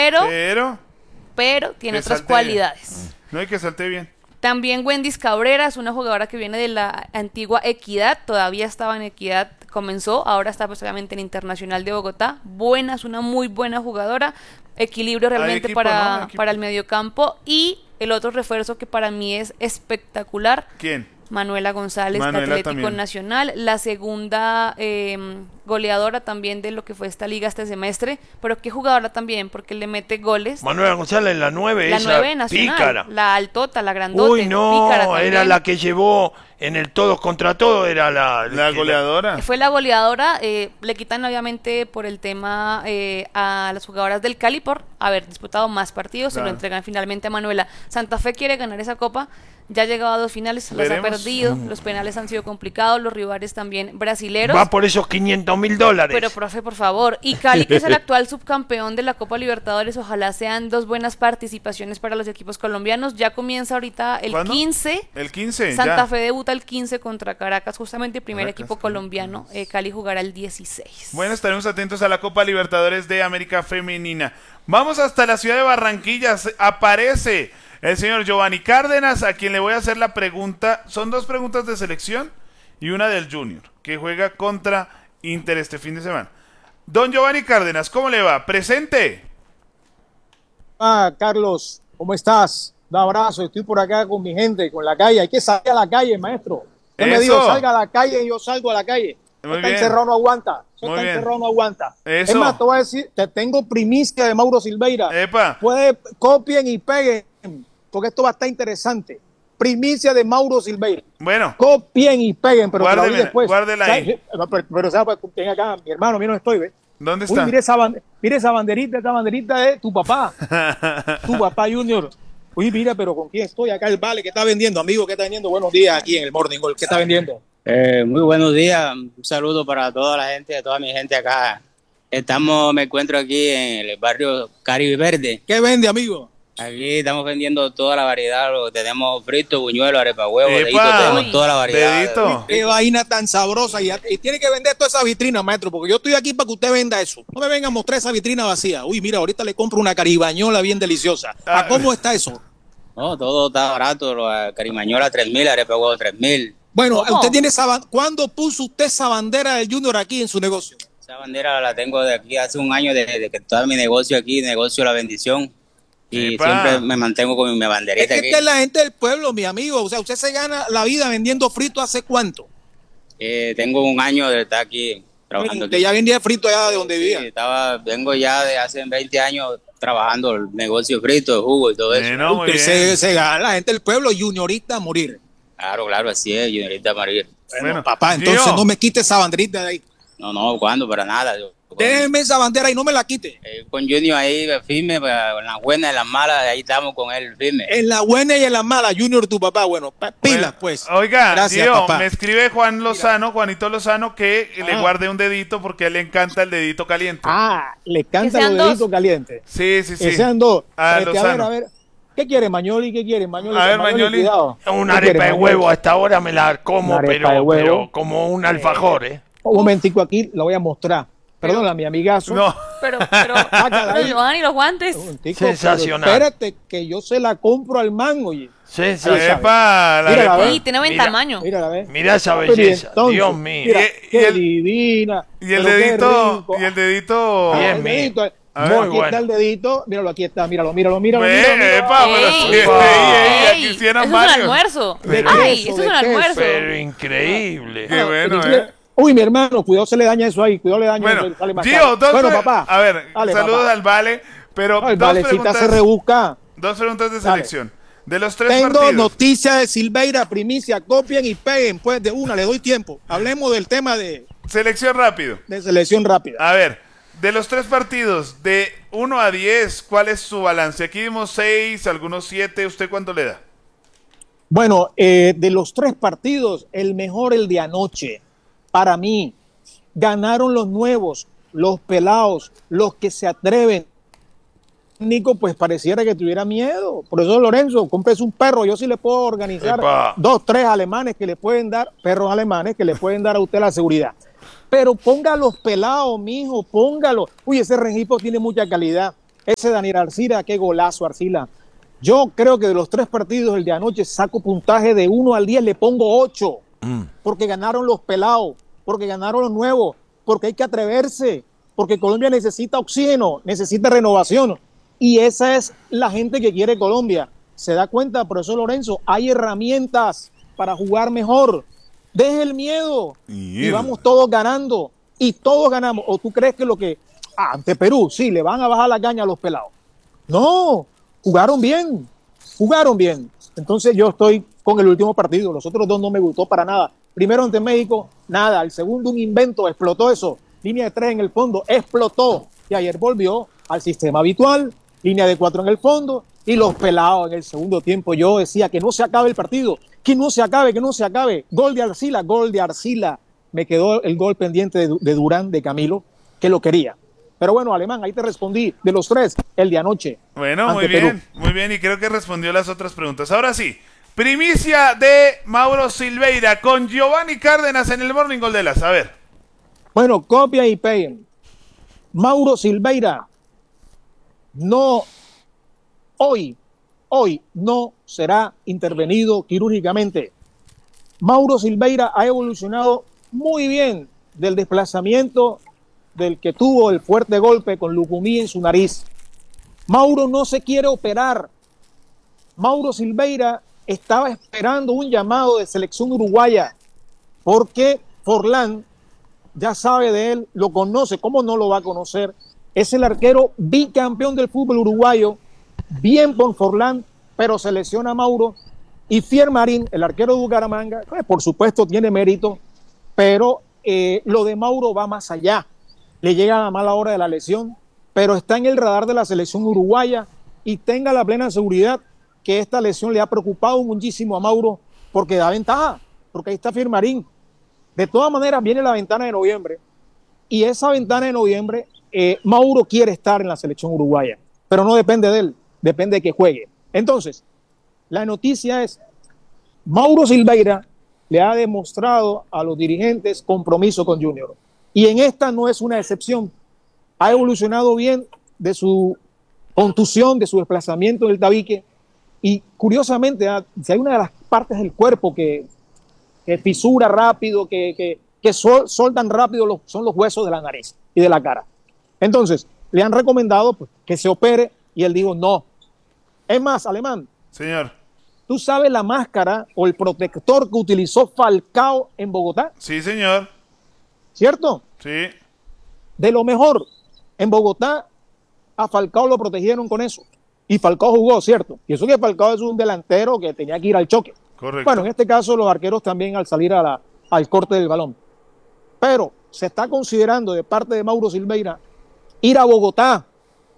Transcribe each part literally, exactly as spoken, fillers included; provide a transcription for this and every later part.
pero, pero, pero tiene que otras salte- cualidades. No hay que salte bien. También Wendys Cabrera es una jugadora que viene de la antigua Equidad, todavía estaba en Equidad, comenzó, ahora está pues obviamente en Internacional de Bogotá. Buena, es una muy buena jugadora, equilibrio realmente equipo, para, ¿no? Equipo. para el mediocampo. Y el otro refuerzo que para mí es espectacular, ¿Quién? Manuela González, de Manuela Atlético también. Nacional, la segunda eh, goleadora también de lo que fue esta liga este semestre, pero qué jugadora también, porque le mete goles. Manuela González, la nueve, La esa nueve nacional, pícara. la altota, la grandota, Uy, no, pícara era también. la que llevó en el todos contra todos, era la... La que- goleadora. Fue la goleadora, eh, le quitan obviamente por el tema eh, a las jugadoras del Cali por haber disputado más partidos, se Claro. lo entregan finalmente a Manuela. Santa Fe quiere ganar esa copa, ya ha llegado a dos finales, las ha Veremos. perdido, los penales han sido complicados, los rivales también brasileros. Va por esos quinientos mil dólares. Pero profe, por favor, y Cali, que es el actual subcampeón de la Copa Libertadores, ojalá sean dos buenas participaciones para los equipos colombianos. Ya comienza ahorita el ¿Cuándo? quince. El quince, Santa ya. Fe debuta el quince contra Caracas, justamente el primer Caracas, equipo colombiano. Eh, Cali jugará el dieciséis. Bueno, estaremos atentos a la Copa Libertadores de América Femenina. Vamos hasta la ciudad de Barranquilla. Se- Aparece el señor Giovanni Cárdenas, a quien le voy a hacer la pregunta. Son dos preguntas de selección y una del Junior, que juega contra Inter este fin de semana. Don Giovanni Cárdenas, ¿cómo le va? Presente. Ah, Carlos, ¿cómo estás? Un abrazo, estoy por acá con mi gente, con la calle. Hay que salir a la calle, maestro. Yo me Eso. digo, salga a la calle y yo salgo a la calle. Muy Eso está bien. encerrado, no aguanta. Eso Muy está bien. encerrado, no aguanta. Eso. Es más, te voy a decir, te tengo primicia de Mauro Silveira. Epa. Puede, copien y peguen, porque esto va a estar interesante. Primicia de Mauro Silveira. Bueno, Copien y peguen, pero te lo Guárdemela, vi después. guárdela ahí. ¿Sabes? Pero, pero ¿sabes? Ven acá, mi hermano, mira dónde estoy, ¿ves? ¿dónde Uy, está? mire esa, ban- mire esa banderita, esa banderita de tu papá. Tu papá Junior. Uy, mira, pero ¿con quién estoy? Acá el Vale, ¿qué está vendiendo, amigo? ¿Qué está vendiendo? Buenos días aquí en el Morning Call. ¿Qué está vendiendo? Eh, muy buenos días, un saludo para toda la gente, toda mi gente acá. Estamos, me encuentro aquí en el barrio Caribe Verde. ¿Qué vende, amigo? Aquí estamos vendiendo toda la variedad, lo tenemos frito, buñuelo, arepa huevo, Epa. dedito, tenemos Uy. toda la variedad. Dedito. Qué vaina tan sabrosa. Y, y tiene que vender toda esa vitrina, maestro, porque yo estoy aquí para que usted venda eso. No me venga a mostrar esa vitrina vacía. Uy, mira, ahorita le compro una caribañola bien deliciosa. Ah. ¿A cómo está eso? No, todo está barato, la carimañola tres mil, arepa huevo tres mil. Bueno, ¿Cómo? usted tiene esa ban- ¿cuándo puso usted esa bandera del Junior aquí en su negocio? Esa bandera la tengo de aquí hace un año, desde de que todo mi negocio aquí, negocio La Bendición. Y Epa. siempre me mantengo con mi Es banderita que aquí. esta es la gente del pueblo, mi amigo. O sea, usted se gana la vida vendiendo frito ¿hace cuánto? Eh, tengo un año de estar aquí trabajando. Que ya vendía frito allá de donde Sí, vivía. estaba, vengo ya de hace veinte años trabajando el negocio frito, de jugo y todo eso. Bueno, muy Usted se, bien. se gana la gente del pueblo juniorista a morir. Claro, claro, así es, Juniorita María. Bueno, Bueno, papá, entonces Gio. no me quite esa banderita de ahí. No, no, ¿cuándo? Para nada. Yo, con, Déjeme esa bandera y no me la quite. eh, con Junior ahí firme, para- en las buenas, en las malas, ahí estamos con él firme. En la buena y en la mala, Junior, tu papá. Bueno, pa- pilas, Bueno, pues. Oiga, Gracias, Gio, papá. me escribe Juan Lozano, Juanito Lozano, que le Ah. guarde un dedito porque a él le encanta el dedito caliente. Ah, le canta sean los dos. deditos calientes. Sí, sí, sí. Que sean dos. A Este, a ver, Lozano. a ver. ¿Qué quiere Mañoli? ¿Qué quiere Mañoli? A ver, Mañoli. Cuidado. Una ¿Qué quiere, arepa de Mañoli? huevo, a esta hora me la como, Una arepa pero, de huevo. pero como un alfajor, ¿eh? Un momentico aquí, la voy a mostrar. Perdona, mi amigazo. No, Pero, pero, Sácala pero ahí. Giovanni, los guantes. Un momentico, Sensacional. pero espérate, que yo se la compro al mango, oye. Sí, sí. sabe. epa, la Mira, a arepa. ver. Sí, tiene buen Mira, tamaño. Mira, la ve. Mira esa Pero y belleza, entonces, Dios mío. Mira, Y- y qué el- divina. Y el pero qué dedito, rico. y el dedito. Ah, Bien el mío. dedito. A ver. Muy Aquí está el bueno. dedito. Míralo, aquí está. Míralo, míralo, míralo. Ve, míralo, míralo. epa, pero Ey, sí, ey, ey, ey, Ey, aquí sí eran eso es un varios. almuerzo. De Ay, queso, eso es de un queso. almuerzo. Pero increíble. Qué bueno, Inclusive- ¿eh? Uy, mi hermano, cuidado, se le daña eso ahí. Cuidado, le daña Bueno, eso. Sale más Gio, caro. dos Bueno, pre- papá. A ver, Dale, saludos papá. al Vale, pero Ay, dos, Valecita preguntas, se rebusca. dos preguntas de Dale. selección. De los tres Tengo partidos. noticias de Silveira, primicia, copien y peguen, pues de una, le doy tiempo. Hablemos del tema de, Selección rápido. de selección rápida. A ver, de los tres partidos, de uno a diez, ¿cuál es su balance? Aquí vimos seis, algunos siete. ¿Usted cuánto le da? Bueno, eh, de los tres partidos, el mejor el de anoche. Para mí, ganaron los nuevos, los pelados, los que se atreven. Nico, pues pareciera que tuviera miedo. Por eso, Lorenzo, cómprese un perro. Yo sí le puedo organizar Epa. dos, tres alemanes que le pueden dar, perros alemanes que le pueden dar a usted la seguridad. Pero ponga los pelados, mijo, póngalo. Uy, ese Rengifo tiene mucha calidad. Ese Daniel Arcila, qué golazo, Arcila. Yo creo que de los tres partidos, el de anoche, saco puntaje de uno al diez, le pongo ocho. Mm. Porque ganaron los pelados, porque ganaron los nuevos, porque hay que atreverse, porque Colombia necesita oxígeno, necesita renovación. Y esa es la gente que quiere Colombia. Se da cuenta, profesor Lorenzo, hay herramientas para jugar mejor. Deje el miedo y, y vamos todos ganando. Y todos ganamos. ¿O tú crees que lo que ah, ante Perú, sí, le van a bajar la caña a los pelados? No, jugaron bien, jugaron bien. Entonces yo estoy con el último partido. Los otros dos no me gustó para nada. Primero ante México, nada. El segundo, un invento, explotó eso. Línea de tres en el fondo, explotó. Y ayer volvió al sistema habitual, línea de cuatro en el fondo, y los pelados en el segundo tiempo. Yo decía que no se acabe el partido, que no se acabe, que no se acabe. Gol de Arcila, gol de Arcila. Me quedó el gol pendiente de, de Durán, de Camilo, que lo quería. Pero bueno, Alemán, ahí te respondí. De los tres, el de anoche. Bueno, muy bien, Perú. Muy bien, y creo que respondió las otras preguntas. Ahora sí, primicia de Mauro Silveira con Giovanni Cárdenas en el Morning Gol de las. A ver. Bueno, copia y peguen. Mauro Silveira no, hoy, hoy no será intervenido quirúrgicamente. Mauro Silveira ha evolucionado muy bien del desplazamiento del que tuvo el fuerte golpe con Lucumí en su nariz. Mauro no se quiere operar. Mauro Silveira estaba esperando un llamado de selección uruguaya porque Forlán ya sabe de él, lo conoce, ¿cómo no lo va a conocer? Es el arquero bicampeón del fútbol uruguayo, bien por Forlán, pero se lesiona a Mauro. Y Fier Marín, el arquero de Bucaramanga, pues, por supuesto tiene mérito, pero eh, lo de Mauro va más allá. Le llega a mala hora de la lesión, pero está en el radar de la selección uruguaya y tenga la plena seguridad que esta lesión le ha preocupado muchísimo a Mauro porque da ventaja, porque ahí está Fier Marín. De todas maneras, viene la ventana de noviembre y esa ventana de noviembre, eh, Mauro quiere estar en la selección uruguaya, pero no depende de él, depende de que juegue. Entonces, la noticia es, Mauro Silveira le ha demostrado a los dirigentes compromiso con Junior y en esta no es una excepción. Ha evolucionado bien de su contusión, de su desplazamiento del tabique y curiosamente, si hay una de las partes del cuerpo que que fisura rápido, que, que, que sol, soltan rápido, los, son los huesos de la nariz y de la cara. Entonces, le han recomendado pues, que se opere y él dijo no. Es más, Alemán. Señor. ¿Tú sabes la máscara o el protector que utilizó Falcao en Bogotá? Sí, señor. ¿Cierto? Sí. De lo mejor, en Bogotá a Falcao lo protegieron con eso. Y Falcao jugó, ¿cierto? Y eso que Falcao es un delantero que tenía que ir al choque. Correcto. Bueno, en este caso los arqueros también al salir a la, al corte del balón. Pero se está considerando de parte de Mauro Silveira ir a Bogotá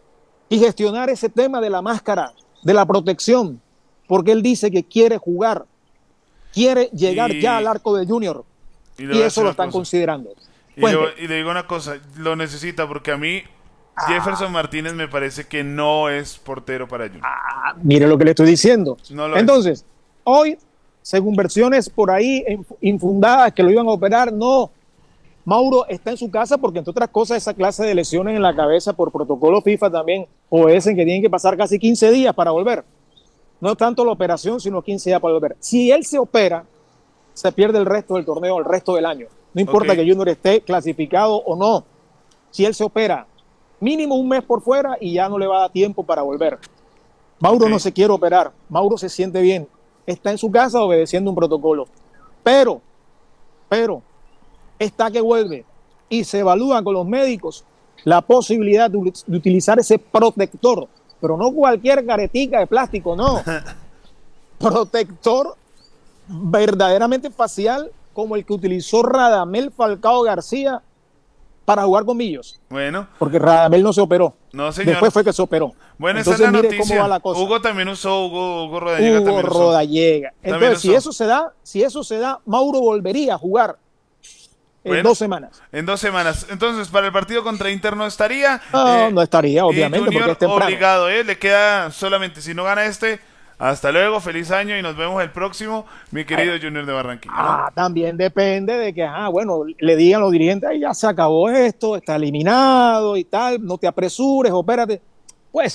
y gestionar ese tema de la máscara, de la protección, porque él dice que quiere jugar, quiere llegar y, ya al arco de Junior y, y eso lo están cosa. considerando. Y le, y le digo una cosa, lo necesita porque a mí ah. Jefferson Martínez me parece que no es portero para Junior. Ah, mire lo que le estoy diciendo. No Entonces, es. hoy, según versiones por ahí infundadas que lo iban a operar, no. Mauro está en su casa porque, entre otras cosas, esa clase de lesiones en la cabeza por protocolo FIFA también obedecen que tienen que pasar casi quince días para volver. No tanto la operación, sino quince días para volver. Si él se opera, se pierde el resto del torneo, el resto del año. No importa okay. que Junior esté clasificado o no. Si él se opera, mínimo un mes por fuera y ya no le va a dar tiempo para volver. Mauro okay. no se quiere operar. Mauro se siente bien. Está en su casa obedeciendo un protocolo. Pero, pero, está que vuelve y se evalúa con los médicos la posibilidad de, de utilizar ese protector, pero no cualquier caretica de plástico, no. Protector verdaderamente facial como el que utilizó Radamel Falcao García para jugar con Millos. Bueno. Porque Radamel no se operó. No, señor. Después fue que se operó. Bueno, entonces, esa es la mire noticia. Cómo va la cosa. Hugo también usó, Hugo, Hugo Rodallega Hugo también usó. Rodallega. Entonces, también si eso se da, si eso se da, Mauro volvería a jugar en bueno, dos semanas. En dos semanas. Entonces, para el partido contra Inter no estaría. No, eh, no estaría, obviamente, Junior porque es temprano. Obligado, ¿eh? Le queda solamente, si no gana este, hasta luego, feliz año y nos vemos el próximo, mi querido Ay, Junior de Barranquilla. ¿no? Ah, también depende de que, ah, bueno, le digan los dirigentes, ya se acabó esto, está eliminado y tal, no te apresures, opérate. Pues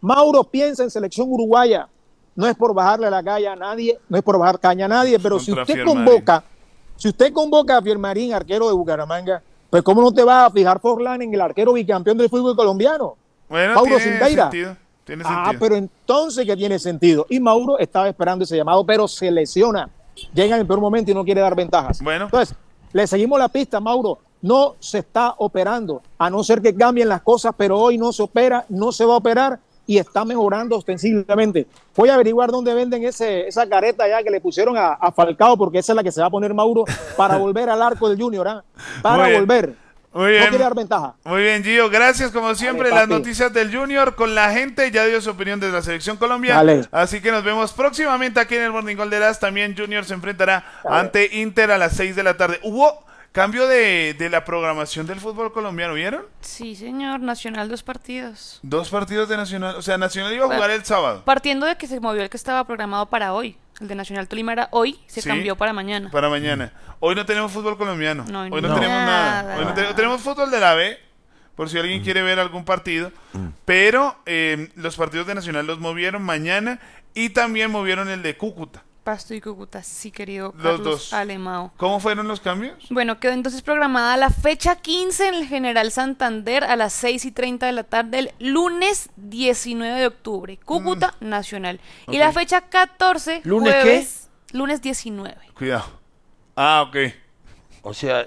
Mauro piensa en selección uruguaya. No es por bajarle la caña a nadie, no es por bajar caña a nadie, pero si Contra usted Fiermarín. convoca, si usted convoca a Fiermarín, arquero de Bucaramanga, pues ¿cómo no te vas a fijar Forlán en el arquero bicampeón del fútbol colombiano? Bueno, Mauro tiene Silveira. sentido. Tiene Ah, sentido. pero entonces que tiene sentido. Y Mauro estaba esperando ese llamado, pero se lesiona. Llega en el peor momento y no quiere dar ventajas. Bueno. Entonces, le seguimos la pista, Mauro. No se está operando, a no ser que cambien las cosas, pero hoy no se opera, no se va a operar y está mejorando ostensiblemente. Voy a averiguar dónde venden ese, esa careta ya que le pusieron a, a Falcao, porque esa es la que se va a poner Mauro para volver al arco del Junior, ¿ah? Para Muy bien. volver. Muy bien. No quiere dar ventaja. Muy bien, Gio. Gracias, como siempre, Dale, las papi. noticias del Junior con la gente. Ya dio su opinión desde la selección colombiana. Dale. Así que nos vemos próximamente aquí en el Morning Call de las. También Junior se enfrentará Dale. ante Inter a las seis de la tarde. Hubo cambio de, de la programación del fútbol colombiano, ¿vieron? Sí, señor. Nacional, dos partidos. Dos partidos de Nacional. O sea, Nacional iba a jugar Bueno. el sábado. Partiendo de que se movió el que estaba programado para hoy. El de Nacional Tolima era hoy, se Sí. cambió para mañana. Para mañana. Hoy no tenemos fútbol colombiano. No, Hoy no. no, tenemos nada. Nada. Hoy no te- tenemos fútbol de la B, por si alguien quiere ver algún partido. Pero eh, los partidos de Nacional los movieron mañana y también movieron el de Cúcuta. Pasto y Cúcuta, sí, querido Los Carlos dos. Alemão. ¿Cómo fueron los cambios? Bueno, quedó entonces programada la fecha quince en el General Santander a las seis y treinta de la tarde el lunes diecinueve de octubre. Cúcuta, Nacional. Y la Ok. fecha catorce, ¿Lunes jueves, lunes diecinueve. Cuidado. Ah, ok. O sea,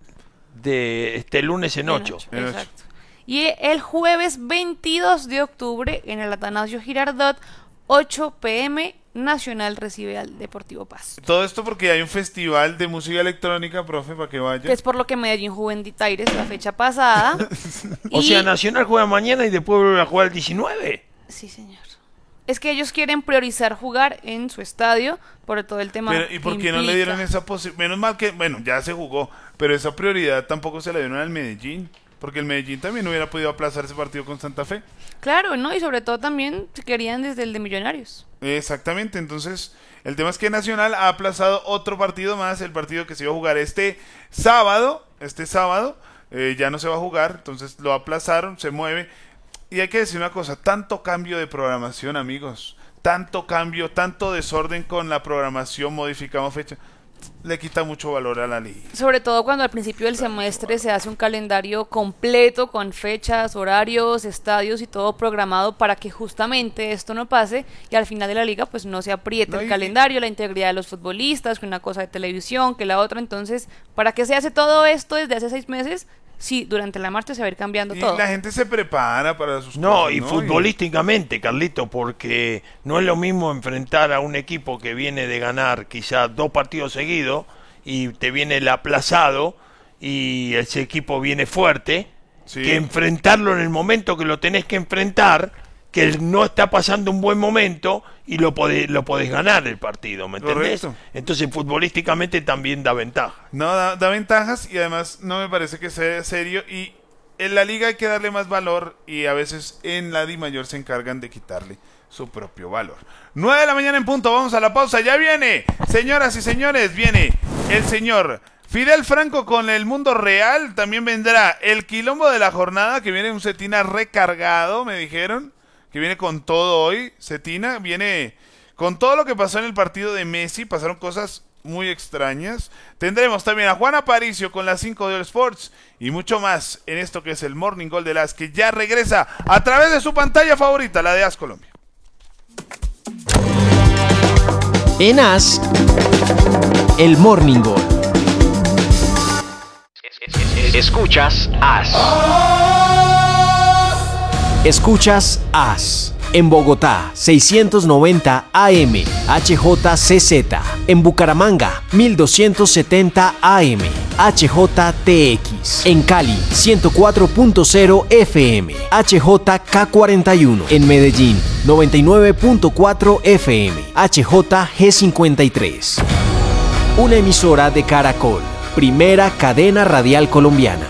de este lunes en En ocho. ocho, En ocho. Exacto. Y el jueves veintidós de octubre en el Atanasio Girardot, ocho pe eme, Nacional recibe al Deportivo Pasto. Todo esto porque hay un festival de música electrónica, profe, para que vaya. Que es por lo que Medellín jugó en Ditaires la fecha pasada. O Y- sea, Nacional juega mañana y después vuelve a jugar el diecinueve. Sí, señor. Es que ellos quieren priorizar jugar en su estadio por todo el tema. Pero, ¿y por que qué no le implica. dieron esa posibilidad? Menos mal que, bueno, ya se jugó, pero esa prioridad tampoco se la dieron al Medellín, porque el Medellín también hubiera podido aplazar ese partido con Santa Fe. Claro, ¿no? Y sobre todo también se querían desde el de Millonarios. Exactamente, entonces el tema es que Nacional ha aplazado otro partido más, el partido que se iba a jugar este sábado, este sábado, eh, ya no se va a jugar, entonces lo aplazaron, se mueve. Y hay que decir una cosa, tanto cambio de programación, amigos, tanto cambio, tanto desorden con la programación, modificamos fecha, le quita mucho valor a la liga. Sobre todo cuando al principio del semestre se hace un calendario completo con fechas, horarios, estadios y todo programado para que justamente esto no pase y al final de la liga pues no se apriete No, el y- calendario, la integridad de los futbolistas, que una cosa de televisión, que la otra. Entonces, ¿para qué se hace todo esto desde hace seis meses? Sí, durante la marcha se va a ir cambiando Y todo. la gente se prepara para sus No, cosas, y futbolísticamente, Carlito, porque no es lo mismo enfrentar a un equipo que viene de ganar quizás dos partidos seguidos y te viene el aplazado y ese equipo viene fuerte, Sí. que enfrentarlo en el momento que lo tenés que enfrentar, que él no está pasando un buen momento y lo podés, lo podés ganar el partido, ¿me entendés? Correcto. Entonces futbolísticamente también da ventaja. No, da, da ventajas y además no me parece que sea serio y en la liga hay que darle más valor y a veces en la Di Mayor se encargan de quitarle su propio valor. nueve de la mañana en punto, vamos a la pausa, ya viene, señoras y señores, viene el señor Fidel Franco con El Mundo Real, también vendrá el quilombo de la jornada, que viene un Cetina recargado, me dijeron, que viene con todo hoy, Cetina, viene con todo lo que pasó en el partido de Messi, pasaron cosas muy extrañas. Tendremos también a Juan Aparicio con las cinco de All Sports y mucho más en esto que es el Morning Call de las, que ya regresa a través de su pantalla favorita, la de As Colombia. En As, el Morning Call. Escuchas As. Escuchas As. En Bogotá, seiscientos noventa A M, H J C Z. En Bucaramanga, mil doscientos setenta A M, H J T X. En Cali, ciento cuatro punto cero F M, H J K cuarenta y uno. En Medellín, noventa y nueve punto cuatro F M, H J G cincuenta y tres. Una emisora de Caracol, primera cadena radial colombiana.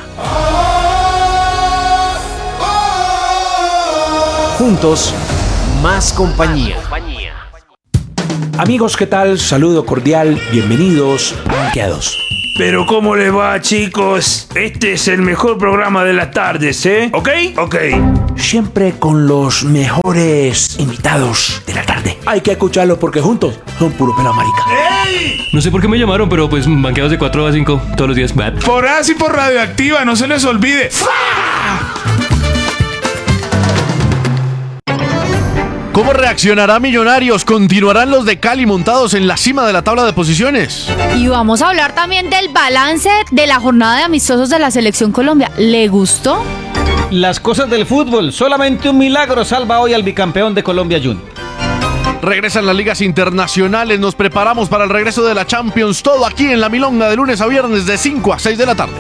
Juntos, más compañía. Amigos, ¿qué tal? Saludo cordial, bienvenidos a Rankeados. Pero ¿cómo les va, chicos? Este es el mejor programa de las tardes, ¿eh? ¿Ok? Ok. siempre con los mejores invitados de la tarde. Hay que escucarlos porque juntos son puro pela marica. ¡Ey! No sé por qué me llamaron, pero pues banqueados de cuatro a cinco todos los días. Por así por Radioactiva, no se les olvide. ¿Cómo reaccionará Millonarios? ¿Continuarán los de Cali montados en la cima de la tabla de posiciones? Y vamos a hablar también del balance de la jornada de amistosos de la Selección Colombia. ¿Le gustó? Las cosas del fútbol. Solamente un milagro salva hoy al bicampeón de Colombia Junior. Regresan las ligas internacionales. Nos preparamos para el regreso de la Champions. Todo aquí en La Milonga de lunes a viernes de cinco a seis de la tarde.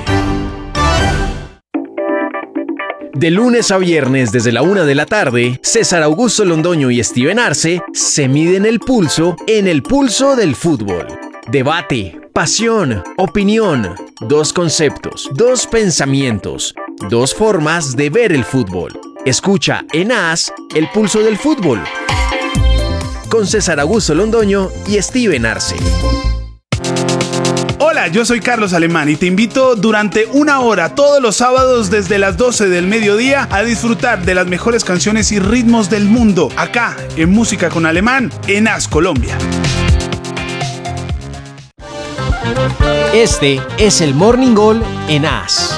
De lunes a viernes desde la una de la tarde, César Augusto Londoño y Steven Arce se miden el pulso en el pulso del fútbol. Debate, pasión, opinión, dos conceptos, dos pensamientos, dos formas de ver el fútbol. Escucha en A S el pulso del fútbol con César Augusto Londoño y Steven Arce. Hola, yo soy Carlos Alemán y te invito durante una hora todos los sábados desde las doce del mediodía a disfrutar de las mejores canciones y ritmos del mundo, acá en Música con Alemán, en A S Colombia. Este es el Morning Goal en A S.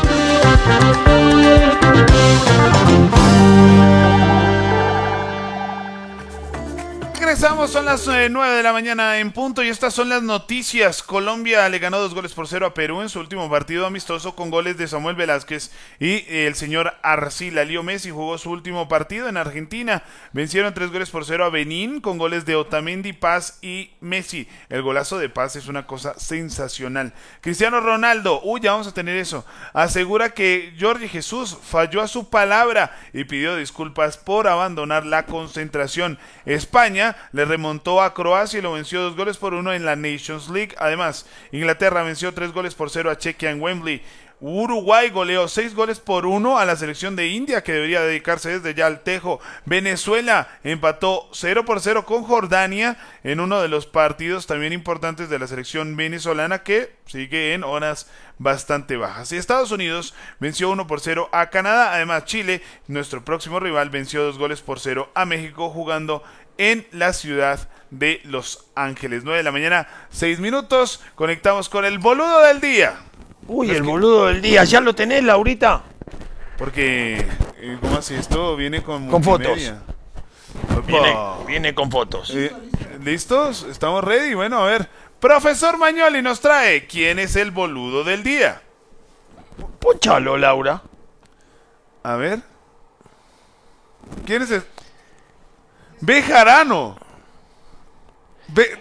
Regresamos, son las eh, nueve de la mañana en punto y estas son las noticias. Colombia le ganó dos goles por cero a Perú en su último partido amistoso con goles de Samuel Velázquez y eh, el señor Arcila. Leo Messi jugó su último partido en Argentina. Vencieron tres goles por cero a Benín con goles de Otamendi, Paz y Messi. El golazo de Paz es una cosa sensacional. Cristiano Ronaldo, uy, ya vamos a tener eso. Asegura que Jorge Jesús falló a su palabra y pidió disculpas por abandonar la concentración. España le remontó a Croacia y lo venció dos goles por uno en la Nations League. Además, Inglaterra venció tres goles por cero a Chequia en Wembley. Uruguay goleó seis goles por uno a la selección de India, que debería dedicarse desde ya al tejo. Venezuela empató cero por cero con Jordania en uno de los partidos también importantes de la selección venezolana, que sigue en horas bastante bajas. Y Estados Unidos venció uno por cero a Canadá. Además, Chile, nuestro próximo rival, venció dos goles por cero a México jugando en la ciudad de Los Ángeles. nueve de la mañana, seis minutos. Conectamos con el boludo del día. Uy, el boludo del día. ¿Ya lo tenés, Laurita? Porque, ¿cómo así esto? Viene con Con fotos. multimedia. Viene, viene con fotos. Eh, ¿Listos? ¿Estamos ready? Bueno, a ver. Profesor Mañoli nos trae ¿quién es el boludo del día? Ponchalo, Laura. A ver. ¿Quién es el? Bejarano. Be...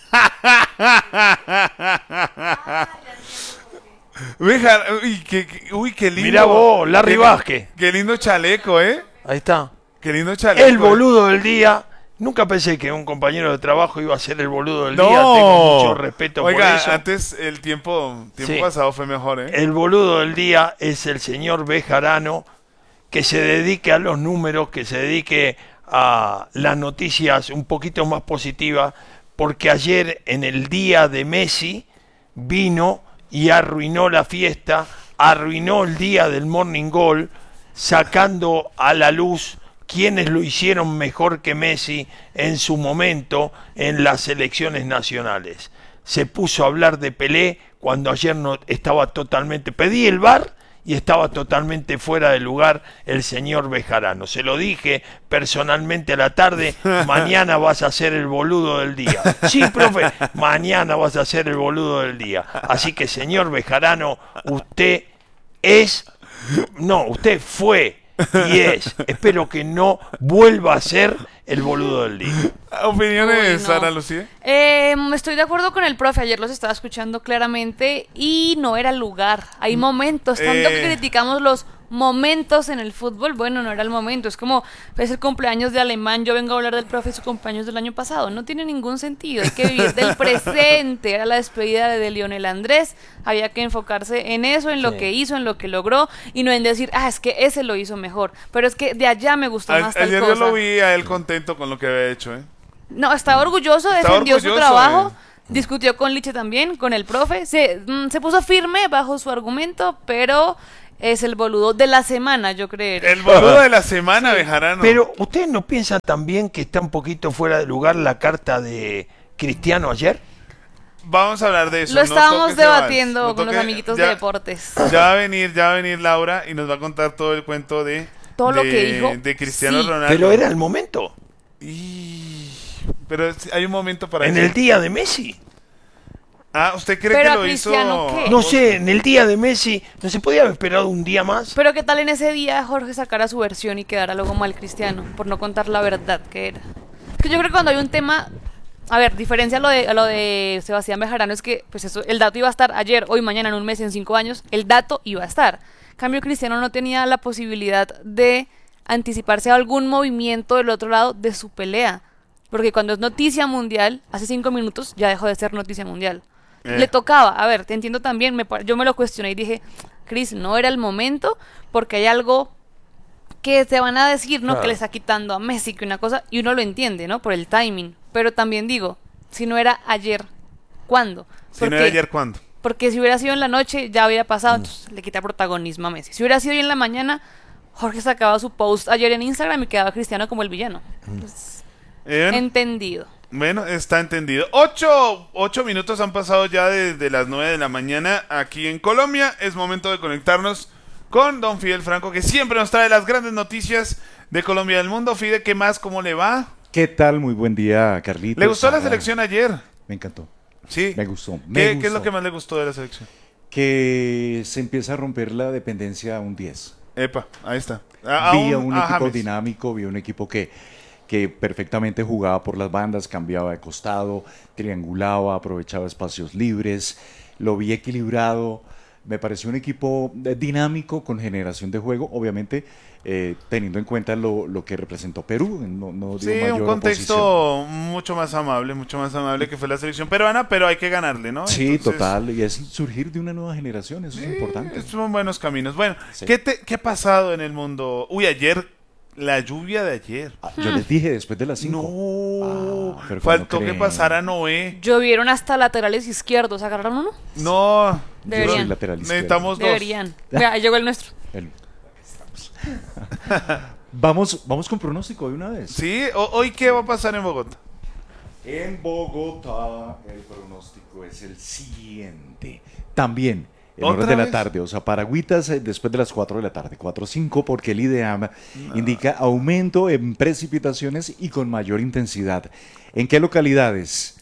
Bejar... Uy, qué, qué, uy, qué lindo. Mirá vos, Larry qué, Vázquez. Qué lindo chaleco, ¿eh? Ahí está. Qué lindo chaleco. El boludo del día. Nunca pensé que un compañero de trabajo iba a ser el boludo del no. día. Tengo mucho respeto Oiga, por eso. antes el tiempo, tiempo Sí. pasado fue mejor, ¿eh? El boludo del día es el señor Bejarano, que se dedique a los números, que se dedique a las noticias un poquito más positivas, porque ayer en el día de Messi vino y arruinó la fiesta, arruinó el día del Morning Goal, sacando a la luz quienes lo hicieron mejor que Messi en su momento en las selecciones nacionales. Se puso a hablar de Pelé cuando ayer no estaba totalmente... Pedí el V A R y estaba totalmente fuera de lugar el señor Bejarano. Se lo dije personalmente a la tarde, mañana vas a ser el boludo del día. Sí, profe, mañana vas a ser el boludo del día. Así que, señor Bejarano, usted es... No, usted fue y es. Espero que no vuelva a ser el boludo del día. ¿Opiniones, Uy, no. Ana Lucía? Eh, estoy de acuerdo con el profe, ayer los estaba escuchando claramente y no era el lugar. Hay momentos, tanto Eh. que criticamos los momentos en el fútbol, bueno, no era el momento, es como, es el cumpleaños de Alemán, yo vengo a hablar del profe y su cumpleaños del año pasado, no tiene ningún sentido, hay que vivir del presente, era la despedida de, de Lionel Andrés, había que enfocarse en eso, en lo Sí. que hizo, en lo que logró, y no en decir, ah, es que ese lo hizo mejor, pero es que de allá me gustó A- más tal ayer cosa. yo lo vi a él contento con lo que había hecho, ¿eh? No, estaba orgulloso, Estaba defendió su orgulloso, trabajo, eh. discutió con Liche también, con el profe, se, mm, se puso firme bajo su argumento, pero es el boludo de la semana, yo creo. El boludo de la semana, Bejarano. Pero, ¿ustedes no piensan también que está un poquito fuera de lugar la carta de Cristiano ayer? Vamos a hablar de eso. Lo no estábamos toques ese vals, debatiendo no con los toque- amiguitos ya- de deportes. Ya va a venir, ya va a venir Laura y nos va a contar todo el cuento de Todo lo de- que dijo, de Cristiano sí. Ronaldo. Pero era el momento. Y- Pero sí, hay un momento para En eso. el día de Messi. Ah, ¿usted cree Pero que a lo Cristiano, hizo? ¿qué? No sé, en el día de Messi, ¿no se podía haber esperado un día más? Pero qué tal en ese día Jorge sacara su versión y quedara luego mal Cristiano, por no contar la verdad que era. Es que yo creo que cuando hay un tema, a ver, diferencia a lo de, a lo de Sebastián Bejarano, es que pues eso, el dato iba a estar ayer, hoy, mañana, en un mes, en cinco años, el dato iba a estar. En cambio, Cristiano no tenía la posibilidad de anticiparse a algún movimiento del otro lado de su pelea. Porque cuando es noticia mundial, hace cinco minutos ya dejó de ser noticia mundial. Eh. Le tocaba, a ver, te entiendo también, me, pa- yo me lo cuestioné y dije, Chris, no era el momento porque hay algo que te van a decir, ¿no? Claro. Que le está quitando a Messi, que una cosa, y uno lo entiende, ¿no? Por el timing. Pero también digo, si no era ayer, ¿cuándo? Si no Porque- era ayer, ¿cuándo? Porque si hubiera sido en la noche, ya hubiera pasado, entonces le quita protagonismo a Messi. Si hubiera sido hoy en la mañana, Jorge sacaba su post ayer en Instagram y quedaba Cristiano como el villano. Entonces, Eh, bueno, entendido. bueno, está entendido. Ocho, ocho minutos han pasado ya desde las nueve de la mañana aquí en Colombia. Es momento de conectarnos con don Fidel Franco, que siempre nos trae las grandes noticias de Colombia y del mundo. Fide, ¿qué más? ¿Cómo le va? ¿Qué tal? Muy buen día, Carlitos. ¿Le gustó la Ah, selección ayer? Me encantó. Sí. Me gustó. me ¿Qué, ¿Qué es lo gustó. que más le gustó de la selección? Que se empieza a romper la dependencia a un diez. Epa, ahí está. A, a vi a un- un a equipo James. dinámico, vi a un equipo que, que perfectamente jugaba por las bandas, cambiaba de costado, triangulaba, aprovechaba espacios libres, lo vi equilibrado. Me pareció un equipo eh, dinámico con generación de juego, obviamente eh, teniendo en cuenta lo, lo que representó Perú. No, no dio Sí, mayor un oposición. contexto mucho más amable, mucho más amable que fue la selección peruana, pero hay que ganarle, ¿no? Sí, Entonces, total, y es surgir de una nueva generación, eso es importante. son buenos caminos. Bueno, Sí. ¿qué, te- ¿qué ha pasado en el mundo? Uy, ayer, la lluvia de ayer. Ah, yo les dije después de las cinco. No, Ah, pero faltó ¿cómo que creen? pasara Noé. Llovieron hasta laterales izquierdos. ¿Agarraron uno? No, Deberían. soy lateral izquierdo. necesitamos dos. Deberían. Mira, ahí llegó el nuestro. El- vamos, vamos con pronóstico de una vez. Sí, o- hoy qué va a pasar en Bogotá. En Bogotá el pronóstico es el siguiente. También en ¿Otra horas de la vez? tarde, o sea, paragüitas eh, después de las cuatro de la tarde, cuatro o cinco, porque el IDEAM indica aumento en precipitaciones y con mayor intensidad. ¿En qué localidades?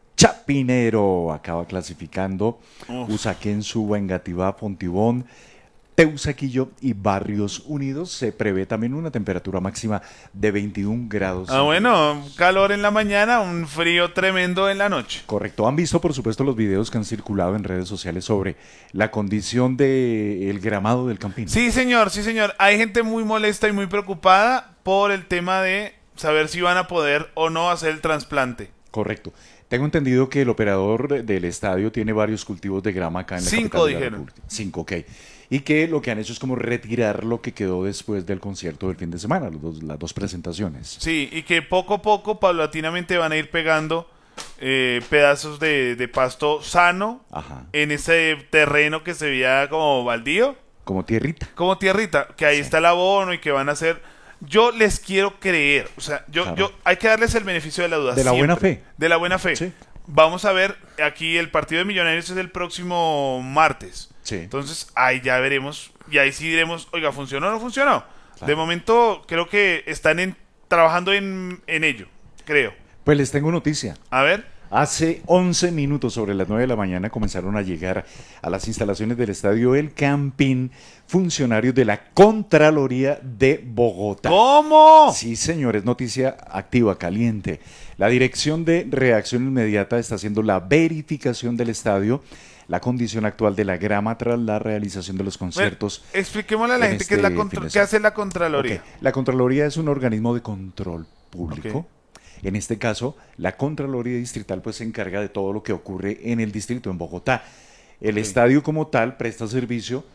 Chapinero acaba clasificando, Uf. Usaquén, Suba, Engativá, Fontibón, Teusaquillo y Barrios Unidos. Se prevé también una temperatura máxima de veintiún grados. Ah, bueno, calor en la mañana, un frío tremendo en la noche. Correcto. Han visto, por supuesto, los videos que han circulado en redes sociales sobre la condición del gramado del Campín. Sí, señor, sí, señor. Hay gente muy molesta y muy preocupada por el tema de saber si van a poder o no hacer el trasplante. Correcto. Tengo entendido que el operador del estadio tiene varios cultivos de grama acá en la Cinco, capital de la dijeron. República. Cinco, ok. Y que lo que han hecho es como retirar lo que quedó después del concierto del fin de semana, los dos- las dos presentaciones. Sí, y que poco a poco, paulatinamente, van a ir pegando eh, pedazos de, de pasto sano Ajá. en ese terreno que se veía como baldío, Como tierrita. como tierrita, que ahí está el abono y que van a hacer. Yo les quiero creer, o sea, yo, Claro. yo hay que darles el beneficio de la duda. De la buena siempre. fe. De la buena fe. Sí. Vamos a ver, aquí el partido de Millonarios es el próximo martes. Sí. Entonces, ahí ya veremos, y ahí sí diremos, oiga, ¿funcionó o no funcionó? Claro. De momento, creo que están en, trabajando en, en ello, creo. Pues les tengo noticia. A ver. Hace once minutos sobre las nueve de la mañana comenzaron a llegar a las instalaciones del estadio El Campín funcionarios de la Contraloría de Bogotá. ¿Cómo? Sí, señores, noticia activa, caliente. La Dirección de Reacción Inmediata está haciendo la verificación del estadio, la condición actual de la grama tras la realización de los conciertos. Bueno, expliquémosle a la en gente qué, es la este contro- fin de qué hace semana. la Contraloría. Ok, la Contraloría es un organismo de control público. Ok. En este caso, la Contraloría Distrital pues se encarga de todo lo que ocurre en el distrito, en Bogotá. El Ok. estadio como tal presta servicio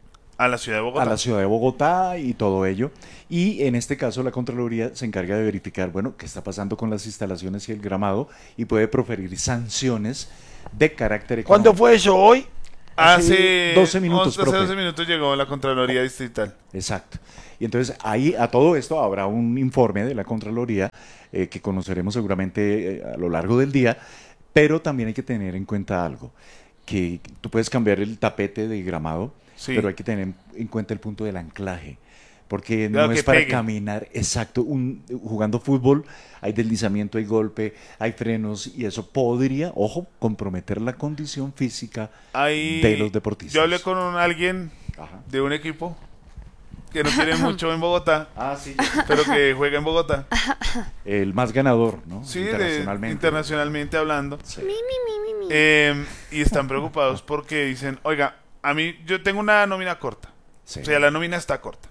A la ciudad de Bogotá. a la ciudad de Bogotá y todo ello. Y en este caso la Contraloría se encarga de verificar, bueno, qué está pasando con las instalaciones y el gramado y puede proferir sanciones de carácter económico. ¿Cuándo fue eso? ¿Hoy? Hace doce minutos, once, hace profe. doce minutos llegó la Contraloría Distrital. Exacto. Y entonces ahí a todo esto habrá un informe de la Contraloría eh, que conoceremos seguramente eh, a lo largo del día, pero también hay que tener en cuenta algo, que tú puedes cambiar el tapete de gramado, Sí. pero hay que tener en cuenta el punto del anclaje, porque Claro, no que es para pegue. caminar, exacto, un, jugando fútbol hay deslizamiento, hay golpe, hay frenos y eso podría, ojo, comprometer la condición física Ahí, de los deportistas. yo hablé con un- alguien Ajá. de un equipo que no tiene mucho en Bogotá, Ah, sí. pero que juega en Bogotá. El más ganador, ¿no? Sí, de- internacionalmente. internacionalmente hablando. Sí. Eh, y están preocupados porque dicen, oiga, a mí yo tengo una nómina corta. Sí. O sea, la nómina está corta.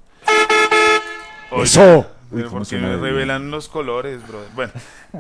Oiga, ¡Eso! Uy, pero cómo porque suena me de bien. revelan los colores, bro. Bueno,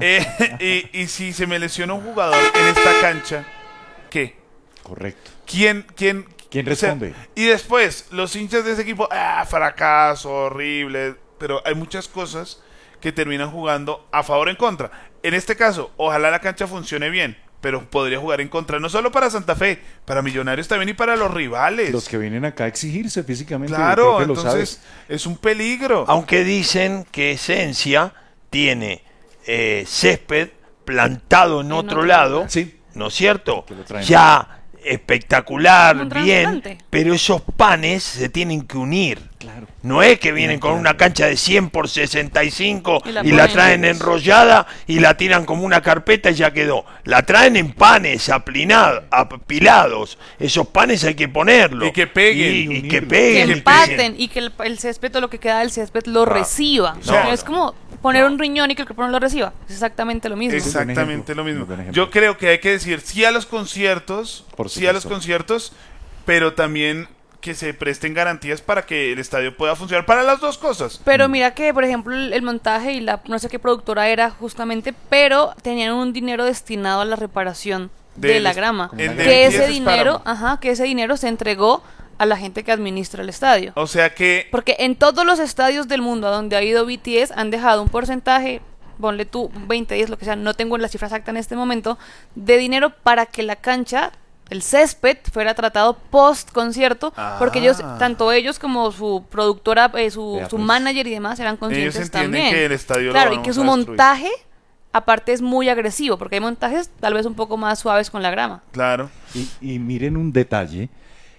eh, y, y si se me lesiona un jugador en esta cancha, ¿qué? Correcto. ¿Quién, quién, ¿Quién o sea, responde? y después, los hinchas de ese equipo, ah, fracaso, horrible. Pero hay muchas cosas que terminan jugando a favor o en contra. En este caso, ojalá la cancha funcione bien, pero podría jugar en contra, no solo para Santa Fe, para Millonarios también y para los rivales. Los que vienen acá a exigirse físicamente. Claro, creo que lo entonces sabes. es un peligro. Aunque dicen que Esencia tiene eh, césped plantado en, En otro otro lado, lugar. Sí. ¿no es cierto? Que lo traen. Ya espectacular, Como un bien, trasplante. pero esos panes se tienen que unir. Claro. No es que vienen Claro. con una cancha de cien por sesenta y cinco Y la y la ponen. traen enrollada y la tiran como una carpeta y ya quedó. La traen en panes aplinado- apilados. Esos panes hay que ponerlos. Y que peguen. Y, Y y que unirlos. peguen. Que y empaten y que el, el césped o lo que queda del césped lo Claro. reciba. No, O sea, no. es como poner un riñón y que el cuerpo no lo reciba. Es exactamente lo mismo. Exacto. Exactamente ejemplo, lo mismo. muy buen ejemplo. Yo creo que hay que decir sí a los conciertos, Por sí a los supuesto. conciertos, pero también que se presten garantías para que el estadio pueda funcionar para las dos cosas. Pero mira que, por ejemplo, el, el montaje y la no sé qué productora era justamente, pero tenían un dinero destinado a la reparación de, Del- la grama. el de Que B T S ese es dinero, Páramo. ajá, que ese dinero se entregó a la gente que administra el estadio. O sea que Porque en todos los estadios del mundo a donde ha ido B T S han dejado un porcentaje, ponle tú veinte, diez, lo que sea, no tengo la cifra exacta en este momento, de dinero para que la cancha, el césped, fuera tratado post concierto, porque ellos, Ah. tanto ellos como su productora, eh, su, Vea, su pues. manager y demás eran conscientes entienden también. que el estadio lo claro, y vamos que su a destruir. montaje aparte es muy agresivo, porque hay montajes tal vez un poco más suaves con la grama. claro. Y, y miren un detalle.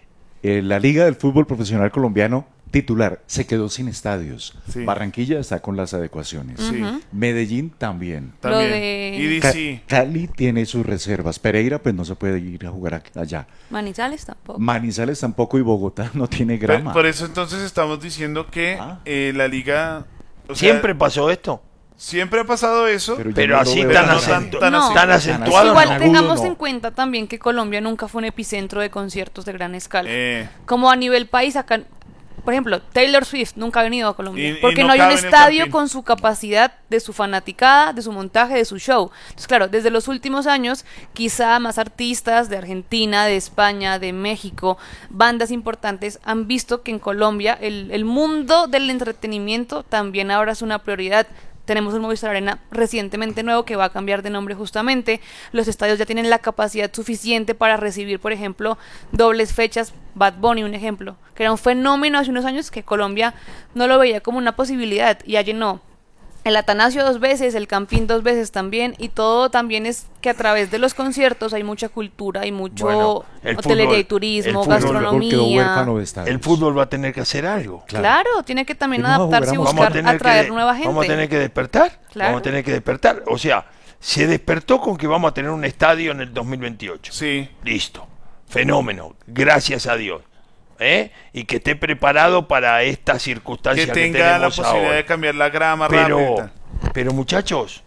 eh, la Liga del Fútbol Profesional Colombiano titular se quedó sin estadios. Sí. Barranquilla está con las adecuaciones. Sí. Ujú. Medellín también. También. de- Y Ca- D C. Cali tiene sus reservas. Pereira pues no se puede ir a jugar ac- allá. Manizales tampoco. Manizales tampoco y Bogotá no tiene Por, grama. por eso entonces estamos diciendo que Ah. eh, la liga... o sea, Siempre pasó esto. siempre ha pasado eso. Pero yo Pero no lo así veo tan, no así. acento- tan así. tan No. acentuado. Igual no. agudo, tengamos no. en cuenta también que Colombia nunca fue un epicentro de conciertos de gran escala. Eh, Como a nivel país, acá, por ejemplo, Taylor Swift nunca ha venido a Colombia. Y- y porque no no, hay un cabe en el estadio Campín. con su capacidad de su fanaticada, de su montaje, de su show. Entonces, claro, desde los últimos años, quizá más artistas de Argentina, de España, de México, bandas importantes, han visto que en Colombia el, el mundo del entretenimiento también ahora es una prioridad. Tenemos un Movistar Arena recientemente nuevo que va a cambiar de nombre justamente. Los estadios ya tienen la capacidad suficiente para recibir, por ejemplo, dobles fechas. Bad Bunny, un ejemplo, que era un fenómeno hace unos años que Colombia no lo veía como una posibilidad y ya llenó el Atanasio dos veces, el Campín dos veces también, y todo también es que a través de los conciertos hay mucha cultura, hay mucho Bueno, el hotelería fútbol- y turismo, el fútbol- Quedó gastronomía. huérfano de estadios. El fútbol va a tener que hacer algo. Claro, tiene que también Que no adaptarse y jugáramos. Vamos a buscar tener atraer que, nueva gente. Vamos a tener que despertar. Claro. Vamos a tener que despertar. O sea, se despertó con que vamos a tener un estadio en el dos mil veintiocho. sí. Listo. Fenómeno. Gracias a Dios. ¿Eh? Y que esté preparado para esta Que circunstancia que, tenga la tenemos posibilidad ahora. de cambiar la grama Pero, rápido. pero muchachos,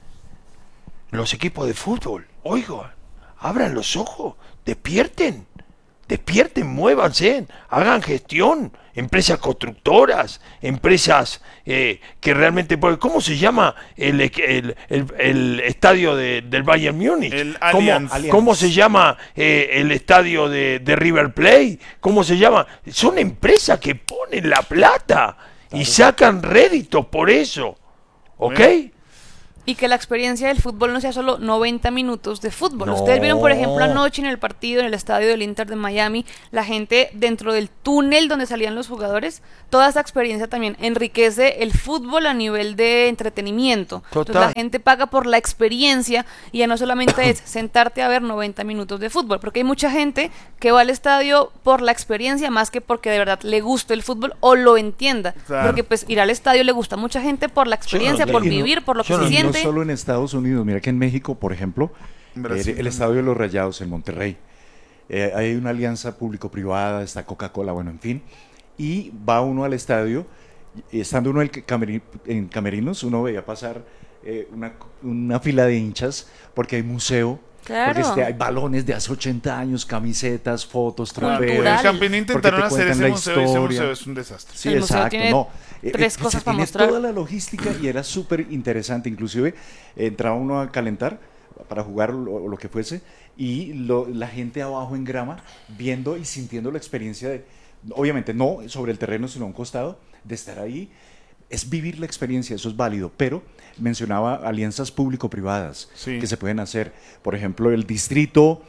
los equipos de fútbol, oigan, abran los ojos, despierten, despierten, muévanse, hagan gestión, empresas constructoras, empresas eh, que realmente... ¿Cómo se llama el, el, el, el estadio de, del Bayern Múnich? El ¿Cómo, Allianz. ¿Cómo se llama eh, el estadio de, de River Plate? ¿Cómo se llama? Son empresas que ponen la plata y sacan réditos por eso. ¿Ok? Bueno. Y que la experiencia del fútbol no sea solo noventa minutos de fútbol. No. Ustedes vieron, por ejemplo, anoche en el partido en el estadio del Inter de Miami, la gente dentro del túnel donde salían los jugadores, toda esa experiencia también enriquece el fútbol a nivel de entretenimiento. Total. Entonces la gente paga por la experiencia y ya no solamente es sentarte a ver noventa minutos de fútbol, porque hay mucha gente que va al estadio por la experiencia más que porque de verdad le guste el fútbol o lo entienda. Claro. Porque pues ir al estadio le gusta a mucha gente por la experiencia, por Y no- vivir, por lo que y se siente. No solo en Estados Unidos, mira que en México, por ejemplo, Brasil el, el también. Estadio de los Rayados en Monterrey, eh, hay una alianza público-privada, está Coca-Cola, bueno, en fin, y va uno al estadio, y estando uno el cameri- en camerinos, uno veía pasar eh, una, una fila de hinchas, porque hay museo. Claro. Porque este, hay balones de hace ochenta años, camisetas, fotos, Claro. trofeos. En Campín porque intentaron te hacer cuentan ese la museo y ese historia. museo es un desastre. Sí, El museo exacto. tiene No. Eh, tres eh, cosas se para tiene mostrar. toda la logística y era súper interesante. Inclusive eh, entraba uno a calentar para jugar o lo, lo que fuese y lo- la gente abajo en grama viendo y sintiendo la experiencia de, obviamente no sobre el terreno sino a un costado, de estar ahí. Es vivir la experiencia, eso es válido, pero mencionaba alianzas público-privadas Sí. que se pueden hacer. Por ejemplo, el distrito,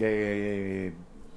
eh,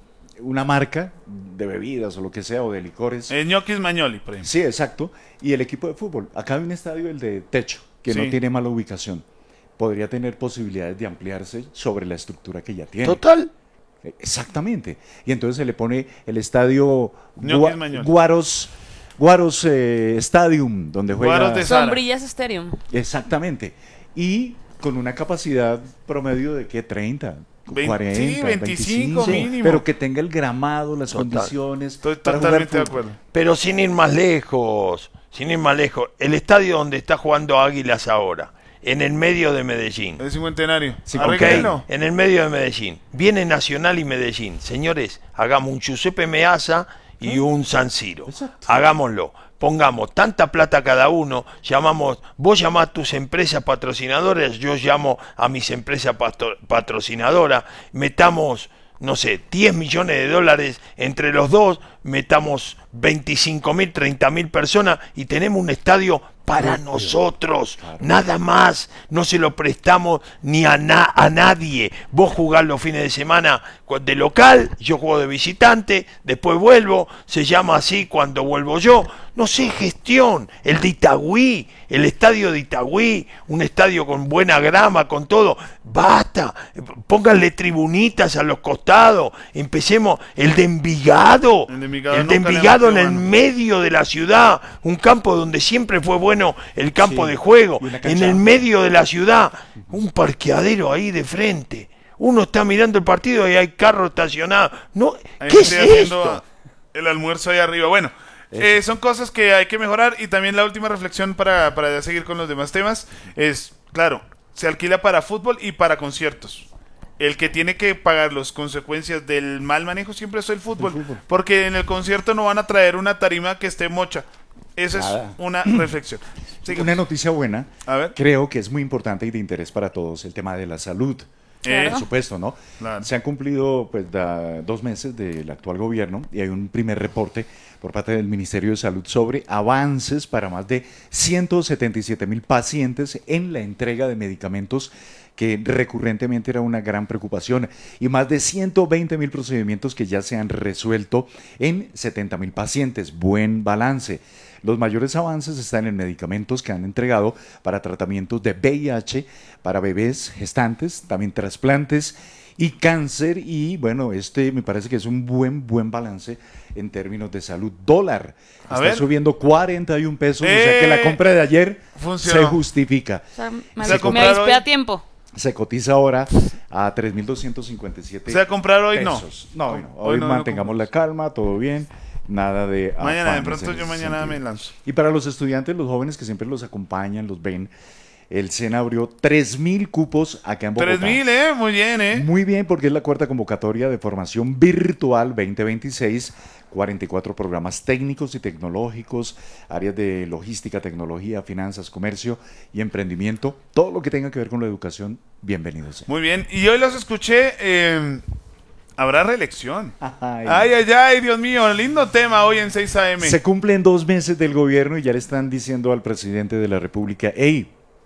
una marca de bebidas o lo que sea, o de licores. Eh, Ñoquis Mañoli, por ejemplo. Sí, exacto. Y el equipo de fútbol. Acá hay un estadio, el de techo, que Sí. no tiene mala ubicación. Podría tener posibilidades de ampliarse sobre la estructura que ya tiene. Total. Eh, Exactamente. Y entonces se le pone el estadio Ñoquis Gua- Mañoli. Guaros, Guaros eh, Stadium, donde juega... Guaros de Sara. Sombrillas Stadium. Exactamente. Y con una capacidad promedio de que treinta, Vein- cuarenta, sí, veinticinco mínimo. pero que tenga el gramado, las Total. condiciones. Estoy para jugar totalmente de fútbol. acuerdo. Pero sin ir más lejos, sin ir más lejos, el estadio donde está jugando Águilas ahora, en el medio de Medellín. El cincuentenario. Sí, Ok, Arréglenlo. en el medio de Medellín. Viene Nacional y Medellín. Señores, hagamos un Giuseppe Meazza y un San Siro. Exacto. Hagámoslo. Pongamos tanta plata cada uno, llamamos, vos llamás a tus empresas patrocinadoras, yo llamo a mis empresas patro- patrocinadoras, metamos, no sé, diez millones de dólares entre los dos, metamos veinticinco mil, treinta mil personas y tenemos un estadio para nosotros, nada más, no se lo prestamos ni a, na- a nadie. Vos jugás los fines de semana cu- de local, yo juego de visitante, después vuelvo, se llama así cuando vuelvo yo. No sé, gestión, el de Itagüí, el estadio de Itagüí, un estadio con buena grama, con todo, basta, pónganle tribunitas a los costados, empecemos, el de Envigado, El de Envigado el de nunca le Envigado en metió el mano. medio de la ciudad, un campo donde siempre fue bueno el campo Sí, de juego, y una en cancha el amplia. medio de la ciudad, un parqueadero ahí de frente. Uno está mirando el partido y hay carro estacionado. No, Ahí ¿qué es estoy haciendo esto? el almuerzo ahí arriba. Bueno, eh, son cosas que hay que mejorar. Y también la última reflexión para, para ya seguir con los demás temas es, claro, se alquila para fútbol y para conciertos. El que tiene que pagar las consecuencias del mal manejo siempre es el fútbol, porque en el concierto no van a traer una tarima que esté mocha. Esa Nada. es una reflexión. Sigamos. Una noticia buena, A ver. creo que es muy importante y de interés para todos, el tema de la salud. Eh, Por supuesto, ¿no? Claro. Se han cumplido pues da- dos meses del actual gobierno y hay un primer reporte por parte del Ministerio de Salud sobre avances para más de ciento setenta y siete mil pacientes en la entrega de medicamentos que recurrentemente era una gran preocupación, y más de ciento veinte mil procedimientos que ya se han resuelto en setenta mil pacientes. Buen balance. Los mayores avances están en medicamentos que han entregado para tratamientos de V I H, para bebés gestantes, también trasplantes y cáncer. Y bueno, este me parece que es un buen, buen balance en términos de salud. Dólar A está ver. subiendo cuarenta y un pesos, o Eh, sea que la compra de ayer funcionó. se justifica. O sea, me, Se avis- me compraron avispé hoy. a tiempo. Se cotiza ahora a tres mil doscientos cincuenta y siete O sea, comprar hoy no. pesos. No, hoy no. Hoy Hoy no, no mantengamos compramos. la calma, todo bien. Nada de Mañana, de afanes pronto en yo ese mañana sentido. me lanzo. Y para los estudiantes, los jóvenes que siempre los acompañan, los ven, el SENA abrió tres mil cupos acá en Bogotá. Tres mil, ¿eh? Muy bien, ¿eh? Muy bien, porque es la cuarta convocatoria de formación virtual veinte veintiséis, cuarenta y cuatro programas técnicos y tecnológicos, áreas de logística, tecnología, finanzas, comercio y emprendimiento, todo lo que tenga que ver con la educación, bienvenidos. Muy bien. Y hoy los escuché. eh, Habrá reelección. Ay. Ay, ay, ay, Dios mío. Lindo tema hoy en seis a eme. Se cumplen dos meses del gobierno y ya le están diciendo al presidente de la República, hey,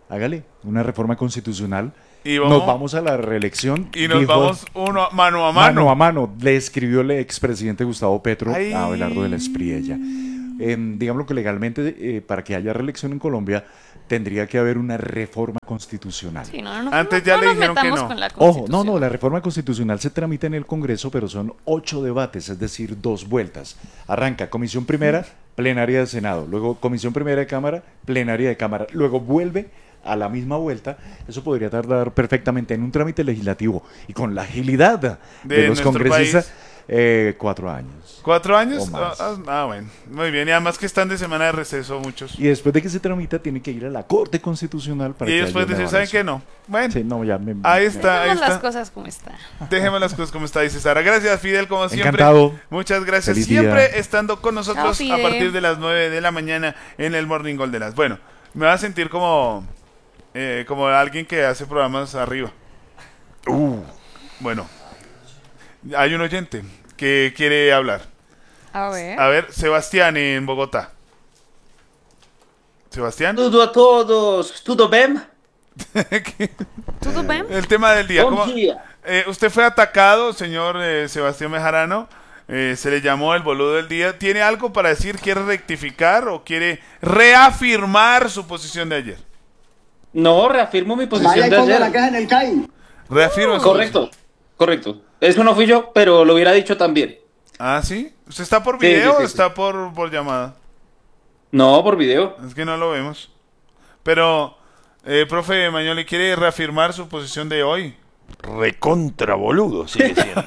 hágale una reforma constitucional. Y vamos, nos vamos a la reelección. Y nos dijo, vamos uno a, mano a mano. Mano a mano. Le escribió el expresidente Gustavo Petro Ay. a Abelardo de la Espriella. Eh, digámoslo que legalmente, eh, para que haya reelección en Colombia, tendría que haber una reforma constitucional. Sí, no, no, Antes no, ya no le nos dijeron que metamos no. con la Ojo, Constitución. no, no, la reforma constitucional se tramita en el Congreso, pero son ocho debates, es decir, dos vueltas. Arranca comisión primera, plenaria de Senado, luego comisión primera de Cámara, plenaria de Cámara, luego vuelve a la misma vuelta. Eso podría tardar perfectamente en un trámite legislativo y con la agilidad de, De los nuestro congresistas, país. eh, cuatro años. ¿Cuatro años? O más. Ah, ah, bueno, muy bien. Y además que están de semana de receso muchos. Y después de que se tramita, tiene que ir a la Corte Constitucional para Y que ellos haya pueden una decir, ¿saben qué? evaluación. No. Bueno, Sí, no, ya me- ahí está, ahí Dejemos las está. cosas como están. Dejemos las cosas como está, dice Sara. Gracias, Fidel, como siempre. Encantado. Muchas gracias. Feliz Siempre día. estando con nosotros Chao, a Fide. partir de las nueve de la mañana en el Morning Gold de las. Bueno, me va a sentir como, eh, como alguien que hace programas arriba. Uh, Bueno, hay un oyente que quiere hablar. A ver. A ver, Sebastián en Bogotá. Sebastián. Tudo a todos, tudo bem? ¿Todo bien? El tema del día. Bom ¿Cómo- dia. Eh, usted fue atacado, señor eh, Sebastián Bejarano. Eh, se le llamó el boludo del día. ¿Tiene algo para decir? ¿Quiere rectificar o quiere reafirmar su posición de ayer? No, reafirmo mi posición Vaya y de ponga ayer. la caja en el C A I. Reafirma. su Correcto, correcto. Eso no fui yo, pero lo hubiera dicho también. posición. Ah, ¿sí? ¿Usted está por Sí, video sí, sí, o está por, por llamada? No, por video. Es que no lo vemos. Pero, eh, profe Mañoli, ¿quiere reafirmar su posición de hoy? recontra boludo sigue siendo.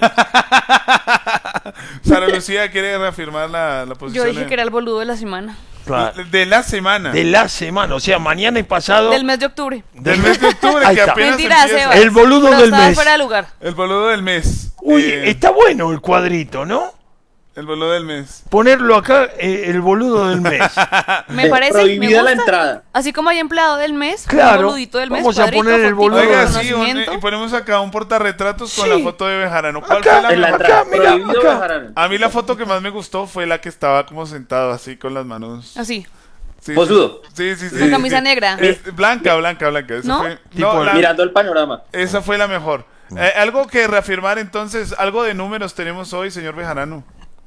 Sara Lucía quiere reafirmar la, la Yo posición dije de, que era el boludo de la semana. Claro. de la semana. De la semana, o sea, mañana y pasado. Del mes de octubre. Del mes de octubre, Ahí que está. apenas Mentira, empieza. Sebas. El boludo Pero del estaba mes. fuera de lugar. El boludo del mes. Uy, Eh, está bueno el cuadrito, ¿no? El boludo del mes. Ponerlo acá, eh, el boludo del mes. Me parece. Prohibida me la gusta. entrada. Así como hay empleado del mes, Claro. un boludito del mes. Vamos a cuadrito, poner el fotico, boludo. Oiga, sí, un- reconocimiento. y ponemos acá un portarretratos con Sí. la foto de Bejarano. ¿Cuál Acá, fue la En la mejor? entrada. acá, mira, Prohibido acá. Bejarano. A mí la foto que más me gustó fue la que estaba como sentado así con las manos. Así. Sí, Bosudo. Sí, sí, sí. Con sí, camisa sí. negra. Es- blanca, blanca, blanca. Esa ¿No? fue, Tipo no, la- Mirando el panorama. esa fue la mejor. Eh, algo que reafirmar entonces, algo de números tenemos hoy, señor Bejarano.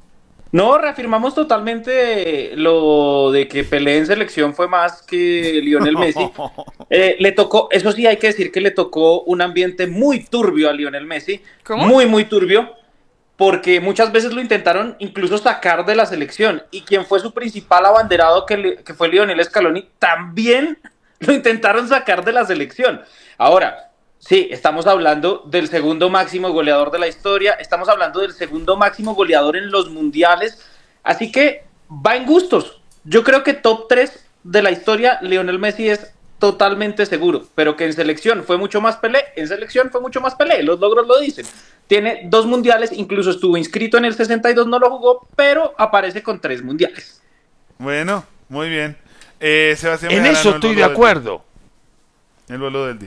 No, reafirmamos totalmente lo de que Pelé en selección fue más que Lionel Messi. Eh, le tocó, eso sí hay que decir que le tocó un ambiente muy turbio a Lionel Messi. ¿Cómo? Muy, muy turbio. Porque muchas veces lo intentaron incluso sacar de la selección. Y quien fue su principal abanderado, que, le- que fue Lionel Scaloni, también lo intentaron sacar de la selección. Ahora, sí, estamos hablando del segundo máximo goleador de la historia, estamos hablando del segundo máximo goleador en los mundiales, así que va en gustos. Yo creo que top tres de la historia, Lionel Messi es totalmente seguro, pero que en selección fue mucho más Pelé, en selección fue mucho más Pelé, los logros lo dicen. Tiene dos mundiales, incluso estuvo inscrito en el sesenta y dos, no lo jugó, pero aparece con tres mundiales. Bueno, muy bien. Eh, Sebastián En Bejarano, eso el estoy de boludo del acuerdo. día. El boludo del día.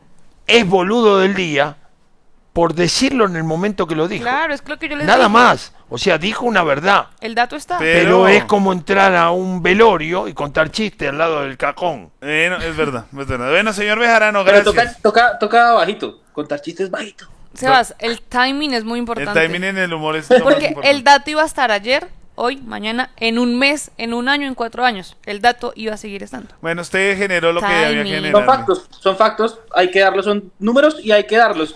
Es boludo del día por decirlo en el momento que lo dijo. Claro, es lo que yo les Nada dije. más. O sea, dijo una verdad. El dato está. Pero- Pero es como entrar a un velorio y contar chistes al lado del cajón. Eh, no, es verdad, es verdad. Bueno, señor Bejarano, Pero gracias. toca, toca, toca bajito, contar chistes bajito. Sebas, el timing es muy El importante. timing en el humor es lo más Porque importante. el dato iba a estar ayer, hoy, mañana, en un mes, en un año, en cuatro años. El dato iba a seguir estando. Bueno, usted generó lo que había que Timing. generar. Son factos, son factos, hay que darlos, son números y hay que darlos.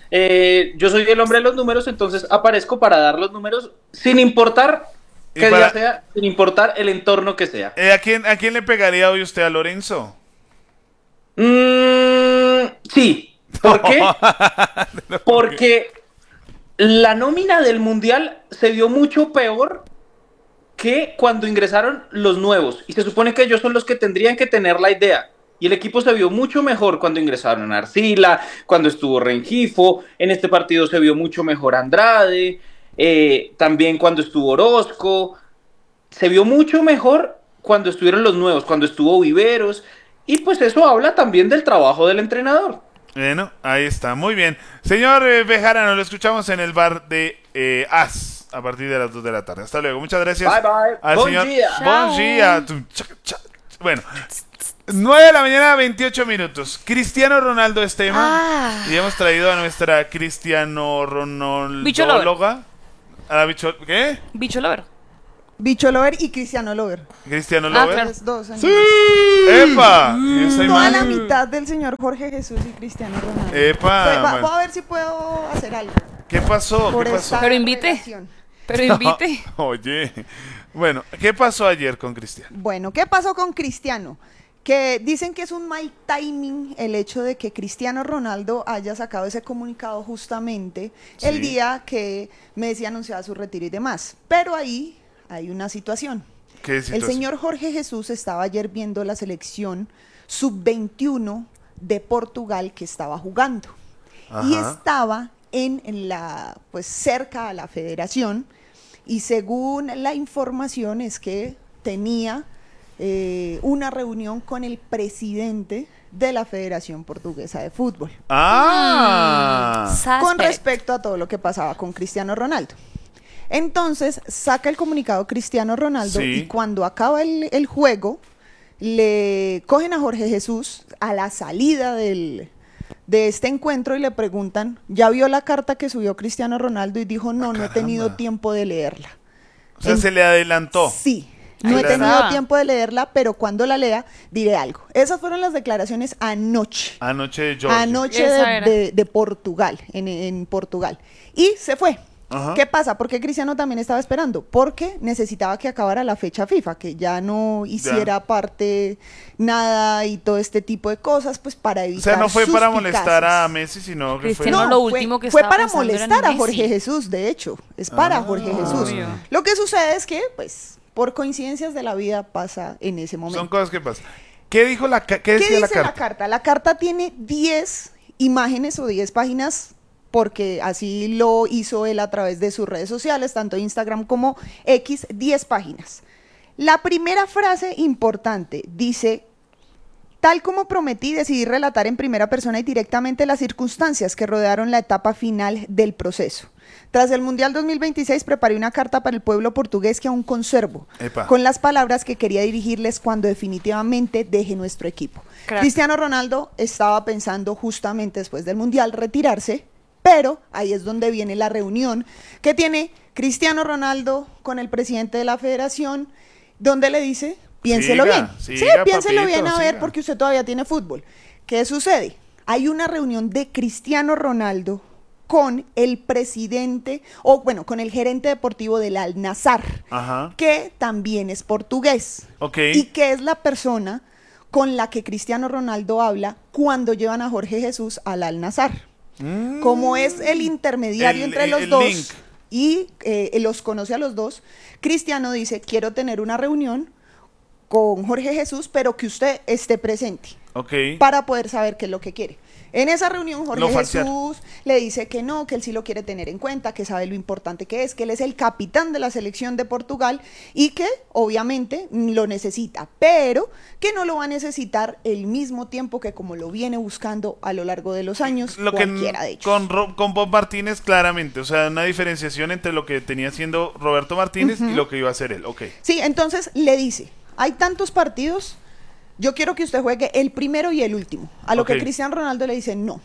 Eh, yo soy el hombre de los números, entonces aparezco para dar los números sin importar Y qué para- día sea, sin importar el entorno que sea. Eh, ¿a, quién, ¿A quién le pegaría hoy usted? ¿A Lorenzo? Mm, sí, ¿por qué? Porque la nómina del Mundial se vio mucho peor que cuando ingresaron los nuevos. Y se supone que ellos son los que tendrían que tener la idea. Y el equipo se vio mucho mejor cuando ingresaron Arcila, cuando estuvo Rengifo. En este partido se vio mucho mejor Andrade. eh, también cuando estuvo Orozco. Se vio mucho mejor cuando estuvieron los nuevos, cuando estuvo Viveros. Y pues eso habla también del trabajo del entrenador. Bueno, ahí está, muy bien. Señor eh, Bejarano, lo escuchamos en el bar de eh, As a partir de las dos de la tarde. Hasta luego, muchas gracias. Bye, bye. Al Bon señor. dia. Bon Chao. dia. Tum, cha, cha. Bueno, nueve de la mañana, veintiocho minutos. Cristiano Ronaldo Esteban. Ah. Y hemos traído a nuestra Cristiano Ronaldo. Bicho lover. A la bicho, ¿qué? Bicho lover. Bicho Lover y Cristiano Lover. Cristiano Ah, Lover. claro. Los dos. ¡Sí! ¡Epa! ¿Y esa Toda la imagen? mitad del señor Jorge Jesús y Cristiano Ronaldo. Epa, Pues, va- bueno. voy a ver si puedo hacer algo. ¿Qué pasó? por ¿Qué pasó? esta Pero invite. relación. Pero invite. Oye. Bueno, ¿qué pasó ayer con Cristiano? Bueno, ¿qué pasó con Cristiano? Que dicen que es un mal timing el hecho de que Cristiano Ronaldo haya sacado ese comunicado justamente Sí. el día que Messi anunciaba su retiro y demás. Pero ahí hay una situación. ¿Qué El situación? señor Jorge Jesús estaba ayer viendo la selección sub veintiuno de Portugal que estaba jugando. Y Ajá. estaba en la, pues cerca a la federación, y según la información es que tenía eh, una reunión con el presidente de la Federación Portuguesa de Fútbol. Ah. Con Suspect. respecto a todo lo que pasaba con Cristiano Ronaldo. Entonces saca el comunicado Cristiano Ronaldo, Sí. y cuando acaba el, el juego, le cogen a Jorge Jesús a la salida del, de este encuentro y le preguntan, ¿ya vio la carta que subió Cristiano Ronaldo? Y dijo, no, no he tenido tiempo de leerla. O sea, En- se le adelantó. Sí, no Ahí he la- tenido Ah. tiempo de leerla, pero cuando la lea diré algo. Esas fueron las declaraciones anoche. Anoche de George. Anoche Esa de, era. de- de Portugal, en, en Portugal. Y se fue. Ajá. ¿Qué pasa? Porque Cristiano también estaba esperando, porque necesitaba que acabara la fecha FIFA, que ya no hiciera parte nada y todo este tipo de cosas, pues para O evitar sea, no fue para suspicacias. molestar a Messi, sino que fue... Cristiano No, lo fue- último que fue estaba para pensando era en molestar a Messi. Jorge Jesús, de hecho, es para Ah, Jorge Jesús. obvio. Lo que sucede es que, pues, por coincidencias de la vida pasa en ese momento. Son cosas que pasan. ¿Qué dijo la ca- qué ¿Qué decía dice la la carta? carta? La carta tiene diez imágenes o diez páginas, porque así lo hizo él a través de sus redes sociales, tanto Instagram como X, diez páginas. La primera frase importante dice: tal como prometí, decidí relatar en primera persona y directamente las circunstancias que rodearon la etapa final del proceso. Tras el Mundial dos mil veintiséis preparé una carta para el pueblo portugués que aún conservo, Epa. con las palabras que quería dirigirles cuando definitivamente deje nuestro equipo. Crack. Cristiano Ronaldo estaba pensando justamente después del Mundial retirarse, pero ahí es donde viene la reunión que tiene Cristiano Ronaldo con el presidente de la federación, donde le dice, piénselo Siga, bien. siga, sí, piénselo papito, bien a ver, siga. porque usted todavía tiene fútbol. ¿Qué sucede? Hay una reunión de Cristiano Ronaldo con el presidente, o bueno, con el gerente deportivo del Al-Nassr, Ajá. que también es portugués. Ok. Y que es la persona con la que Cristiano Ronaldo habla cuando llevan a Jorge Jesús al Al-Nassr. Como es el intermediario El- entre el- los el dos link. y eh, los conoce a los dos, Cristiano dice, quiero tener una reunión con Jorge Jesús, pero que usted esté presente Ok. para poder saber qué es lo que quiere. En esa reunión Jorge Lo falsear. Jesús le dice que no, que él sí lo quiere tener en cuenta, que sabe lo importante que es, que él es el capitán de la selección de Portugal y que obviamente lo necesita, pero que no lo va a necesitar el mismo tiempo que como lo viene buscando a lo largo de los años Lo que cualquiera de ellos. con, Ro- con Bob Martínez claramente, o sea, una diferenciación entre lo que tenía haciendo Roberto Martínez y lo que iba a hacer él. Ok. Sí, entonces le dice, hay tantos partidos, yo quiero que usted juegue el primero y el último. A lo Ok. que Cristiano Ronaldo le dice, no.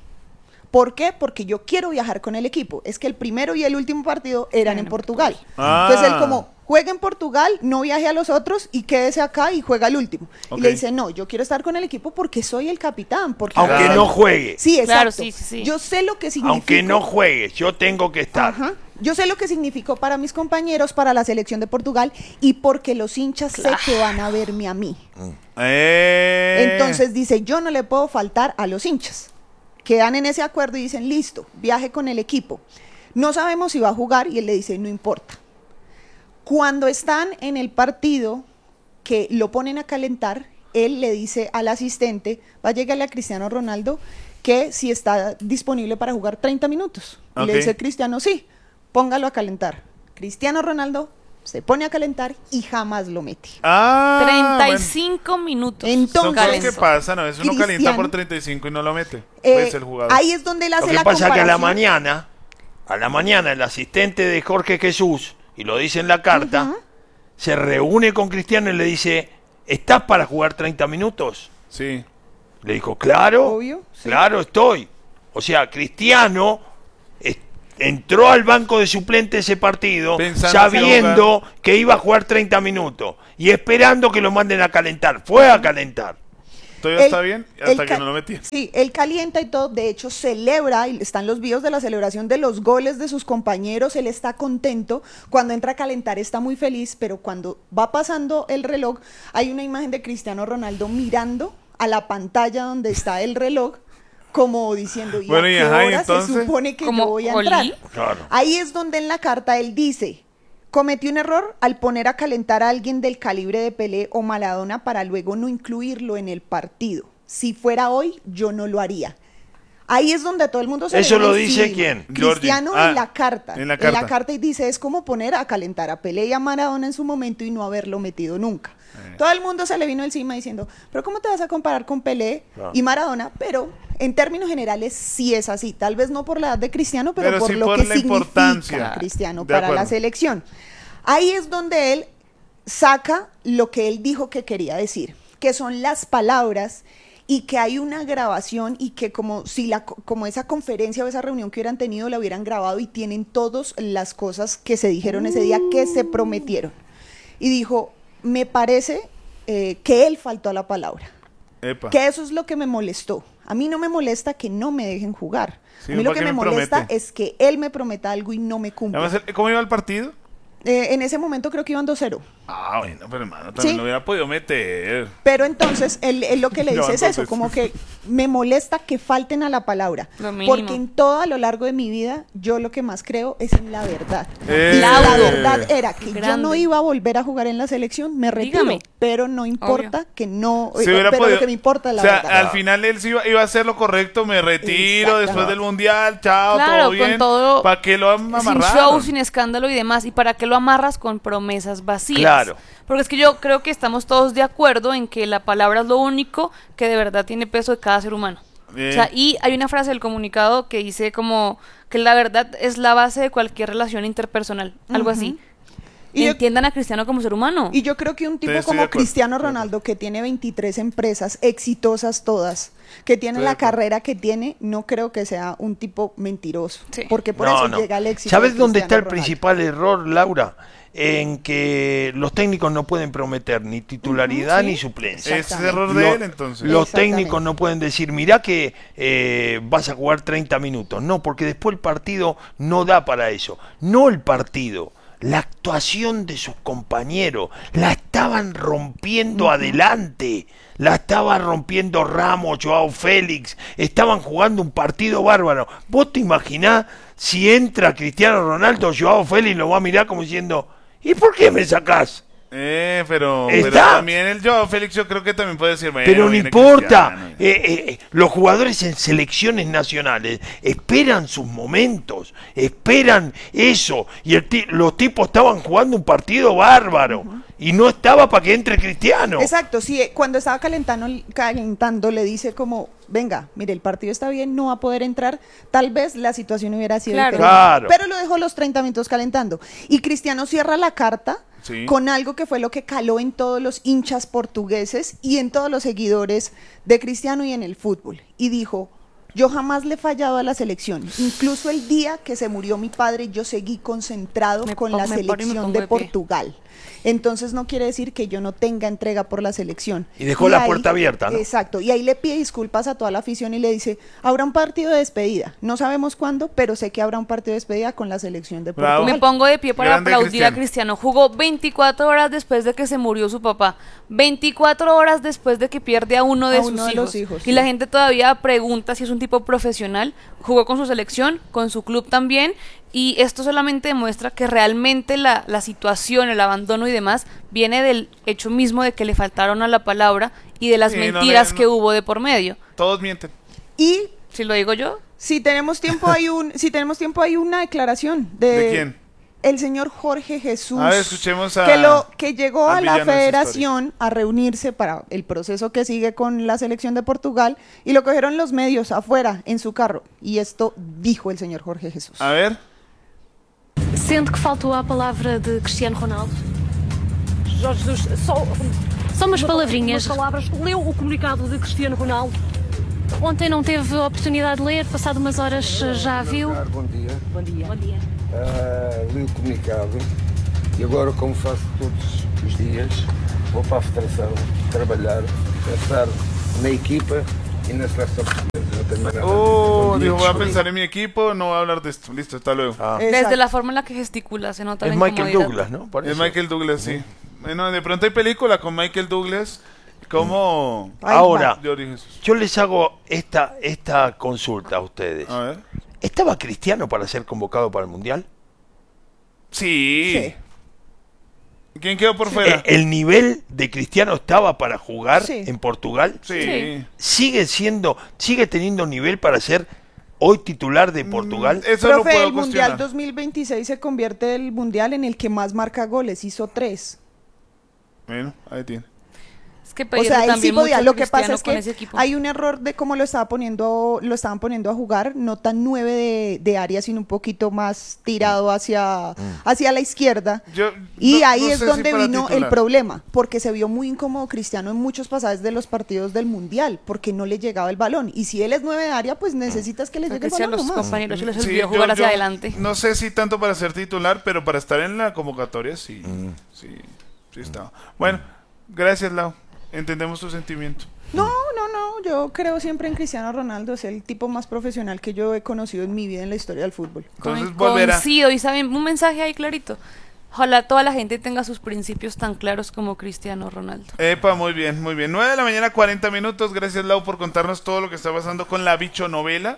¿Por qué? Porque yo quiero viajar con el equipo. Es que el primero y el último partido eran en Portugal. Ah. Entonces él como, juega en Portugal, no viaje a los otros y quédese acá y juega el último. Ok. Y le dice, no, yo quiero estar con el equipo porque soy el capitán. Porque Aunque yo sé no lo- juegue. Sí, exacto. Claro, sí, sí, sí. Yo sé lo que significa. Aunque no juegue, yo tengo que estar. Ajá. Yo sé lo que significó para mis compañeros, para la selección de Portugal y porque los hinchas sé que van a verme a mí. Eh. Entonces dice, yo no le puedo faltar a los hinchas. Quedan en ese acuerdo y dicen, listo, viaje con el equipo. No sabemos si va a jugar y él le dice, no importa. Cuando están en el partido que lo ponen a calentar, él le dice al asistente, va a llegarle a Cristiano Ronaldo, que si está disponible para jugar treinta minutos. Y le Ok. dice Cristiano, sí, póngalo a calentar. Cristiano Ronaldo se pone a calentar y jamás lo mete. Ah, treinta y bueno. cinco minutos. Son cosas Entonces, que pasan, a veces uno calienta Cristiano- por treinta y cinco y no lo mete. Eh, Pues el jugador. ahí es donde él hace Lo que la pasa es que a la comparación. mañana, a la mañana el asistente de Jorge Jesús, y lo dice en la carta, se reúne con Cristiano y le dice, ¿estás para jugar treinta minutos? Sí. Le dijo, claro, Obvio, sí. claro estoy. O sea, Cristiano es- entró al banco de suplentes ese partido Pensando sabiendo que iba a jugar treinta minutos y esperando que lo manden a calentar. Fue a calentar. ¿Todavía Él- está bien? él Hasta que ca- no lo metí. Sí, él calienta y todo, de hecho celebra, y están los videos de la celebración de los goles de sus compañeros, él está contento, cuando entra a calentar está muy feliz, pero cuando va pasando el reloj, hay una imagen de Cristiano Ronaldo mirando a la pantalla donde está el reloj, como diciendo, ¿y Bueno, a y qué ajá, ¿y hora se entonces? supone que ¿Como yo voy a Oli? entrar? Claro. Ahí es donde en la carta él dice, cometí un error al poner a calentar a alguien del calibre de Pelé o Maradona para luego no incluirlo en el partido. Si fuera hoy, yo no lo haría. Ahí es donde todo el mundo se ¿Eso le lo viene dice encima. quién? Cristiano Georgie. Ah, en la carta. en la carta. y dice, es como poner a calentar a Pelé y a Maradona en su momento y no haberlo metido nunca. Todo el mundo se le vino encima diciendo, pero ¿cómo te vas a comparar con Pelé Claro. y Maradona? Pero en términos generales sí es así. Tal vez no por la edad de Cristiano, pero, Pero por sí lo por que la significa importancia. Cristiano De para la acuerdo. selección. Ahí es donde él saca lo que él dijo que quería decir, que son las palabras y que hay una grabación y que como si la como esa conferencia o esa reunión que hubieran tenido la hubieran grabado y tienen todas las cosas que se dijeron ese día que se prometieron. Y dijo, me parece eh, que él faltó a la palabra. Epa. Que eso es lo que me molestó. A mí no me molesta que no me dejen jugar. Sí, a mí lo ¿para que qué me me molesta promete? es que él me prometa algo y no me cumple. Además, ¿cómo iba el partido? Eh, en ese momento creo que iban dos cero. Ah, bueno, pero hermano, también Sí. lo hubiera podido meter. Pero entonces él, él lo que le Ya dice es van eso, dos como que me molesta que falten a la palabra. Lo mínimo. Porque en todo a lo largo de mi vida, yo lo que más creo es en la verdad. Eh. Y la verdad era que yo Grande. no iba a volver a jugar en la selección, me retiro. Dígame. Pero no importa que no, Se eh, hubiera pero podido- lo que me importa es la o sea, verdad. al final él sí iba, iba a hacer lo correcto, me retiro después del mundial, chao, Claro, todo bien. con todo. ¿Para qué lo Sin amarraron? show, sin escándalo y demás. ¿Y para qué lo amarras con promesas vacías? Claro. Porque es que yo creo que estamos todos de acuerdo en que la palabra es lo único que de verdad tiene peso de cada ser humano. Bien. O sea, y hay una frase del comunicado que dice como que la verdad es la base de cualquier relación interpersonal, algo Ujú. así. Y yo- Entiendan a Cristiano como ser humano. Y yo creo que un tipo Sí, estoy de como acuerdo. Cristiano Ronaldo, que tiene veintitrés empresas exitosas todas, que tiene Estoy de la acuerdo. carrera que tiene, no creo que sea un tipo mentiroso. Sí. Porque por No, eso no. llega al éxito. ¿Sabes de dónde está el Cristiano Ronaldo. principal error, Laura? En que los técnicos no pueden prometer ni titularidad Ujú, sí. ni suplencia. Ese es error de Lo- él, entonces. Los Exactamente. técnicos no pueden decir, mirá que eh, vas a jugar treinta minutos. No, porque después el partido no da para eso. No el partido, la actuación de sus compañeros. La estaban rompiendo adelante. La estaba rompiendo Ramos, Joao Félix. Estaban jugando un partido bárbaro. ¿Vos te imaginás si entra Cristiano Ronaldo, Joao Félix lo va a mirar como diciendo, ¿y por qué me sacás? Eh, pero, pero ¿Está? también el Joao Félix yo creo que también puede decir, bueno, Pero no viene importa, Cristiano. eh, eh, eh, los jugadores en selecciones nacionales esperan sus momentos, esperan eso, y el ti- los tipos estaban jugando un partido bárbaro, y no estaba para que entre Cristiano. Exacto, sí, eh, cuando estaba calentando, calentando le dice como, venga, mire, el partido está bien, no va a poder entrar, tal vez la situación hubiera sido Claro. diferente. Claro. Pero lo dejó los treinta minutos calentando. Y Cristiano cierra la carta Sí. con algo que fue lo que caló en todos los hinchas portugueses y en todos los seguidores de Cristiano y en el fútbol. Y dijo, yo jamás le he fallado a la selección. Incluso el día que se murió mi padre, yo seguí concentrado Me con po- la me paro y me selección pongo de de pie. Portugal. Entonces no quiere decir que yo no tenga entrega por la selección. Y dejó la puerta abierta, ¿no? Exacto. Y ahí le pide disculpas a toda la afición y le dice, habrá un partido de despedida. No sabemos cuándo, pero sé que habrá un partido de despedida con la selección de Bravo. Portugal. Me pongo de pie para Grande aplaudir Cristiano. a Cristiano. Jugó veinticuatro horas después de que se murió su papá. veinticuatro horas después de que pierde a uno de A sus uno de hijos. los hijos, y sí. la gente todavía pregunta si es un tipo profesional. Jugó con su selección, con su club también. Y esto solamente demuestra que realmente la, la situación, el abandono y demás viene del hecho mismo de que le faltaron a la palabra y de las Sí, no le- mentiras que no- hubo de por medio. Todos mienten. Y Si lo digo yo, si tenemos tiempo hay un, si tenemos tiempo hay una declaración de, ¿De quién? el señor Jorge Jesús, A ver, escuchemos a- que lo que llegó al a la villano de esa federación a reunirse para el proceso que sigue con la selección de Portugal y lo cogieron los medios afuera en su carro y esto dijo el señor Jorge Jesús. A ver. Sente que faltou a palavra de Cristiano Ronaldo? Jorge Jesus, só, Só umas palavrinhas. Umas palavras. Leu o comunicado de Cristiano Ronaldo? Ontem não teve a oportunidade de ler, passado umas horas já viu. Bom dia. Bom dia. Bom dia. Uh, li o comunicado e agora, como faço todos os dias, vou para a Federação trabalhar, pensar na equipa y na seleção portuguesa. No tengo nada. Oh, dijo, voy a pensar en mi equipo, no voy a hablar de esto. Listo, hasta luego. Ah. Desde la forma en la que gesticula se nota es la Michael incomodidad. Douglas, ¿no? Parece. Es Michael Douglas, sí. Bueno, de pronto hay película con Michael Douglas. ¿Cómo? Ahora, yo, dije, yo les hago esta, esta consulta a ustedes. A ver. ¿Estaba Cristiano para ser convocado para el Mundial? Sí. sí. ¿Quién quedó por fuera? ¿El nivel de Cristiano estaba para jugar Sí. en Portugal? Sí. ¿Sigue siendo, sigue teniendo nivel para ser hoy titular de Portugal? Eso Profe, lo puedo el Mundial cuestionar. dos mil veintiséis se convierte en el Mundial en el que más marca goles, hizo tres. Bueno, ahí tiene. Es que O pedirle sea, él sí también podía. mucho a Lo que Cristiano pasa es con que ese equipo. hay un error de cómo lo estaba poniendo, lo estaban poniendo a jugar, no tan nueve de, de área, sino un poquito más tirado hacia, hacia la izquierda. Yo, Y no- ahí no es sé si donde para vino el titular. problema, porque se vio muy incómodo Cristiano en muchos pasajes de los partidos del Mundial, porque no le llegaba el balón. Y si él es nueve de área, pues necesitas que le llegue que el sea balón los nomás. compañeros se les Sí, olvidó yo- jugar hacia yo adelante. No sé si tanto para ser titular, pero para estar en la convocatoria sí. Sí, sí estaba. Bueno, gracias, Lau. Entendemos tu sentimiento. No, no, no, yo creo siempre en Cristiano Ronaldo, es el tipo más profesional que yo he conocido en mi vida en la historia del fútbol. Entonces Con- volverá. Coincido, y saben, un mensaje ahí clarito. Ojalá toda la gente tenga sus principios tan claros como Cristiano Ronaldo. Epa, muy bien, muy bien. nueve de la mañana, cuarenta minutos. Gracias, Lau, por contarnos todo lo que está pasando con la bichonovela.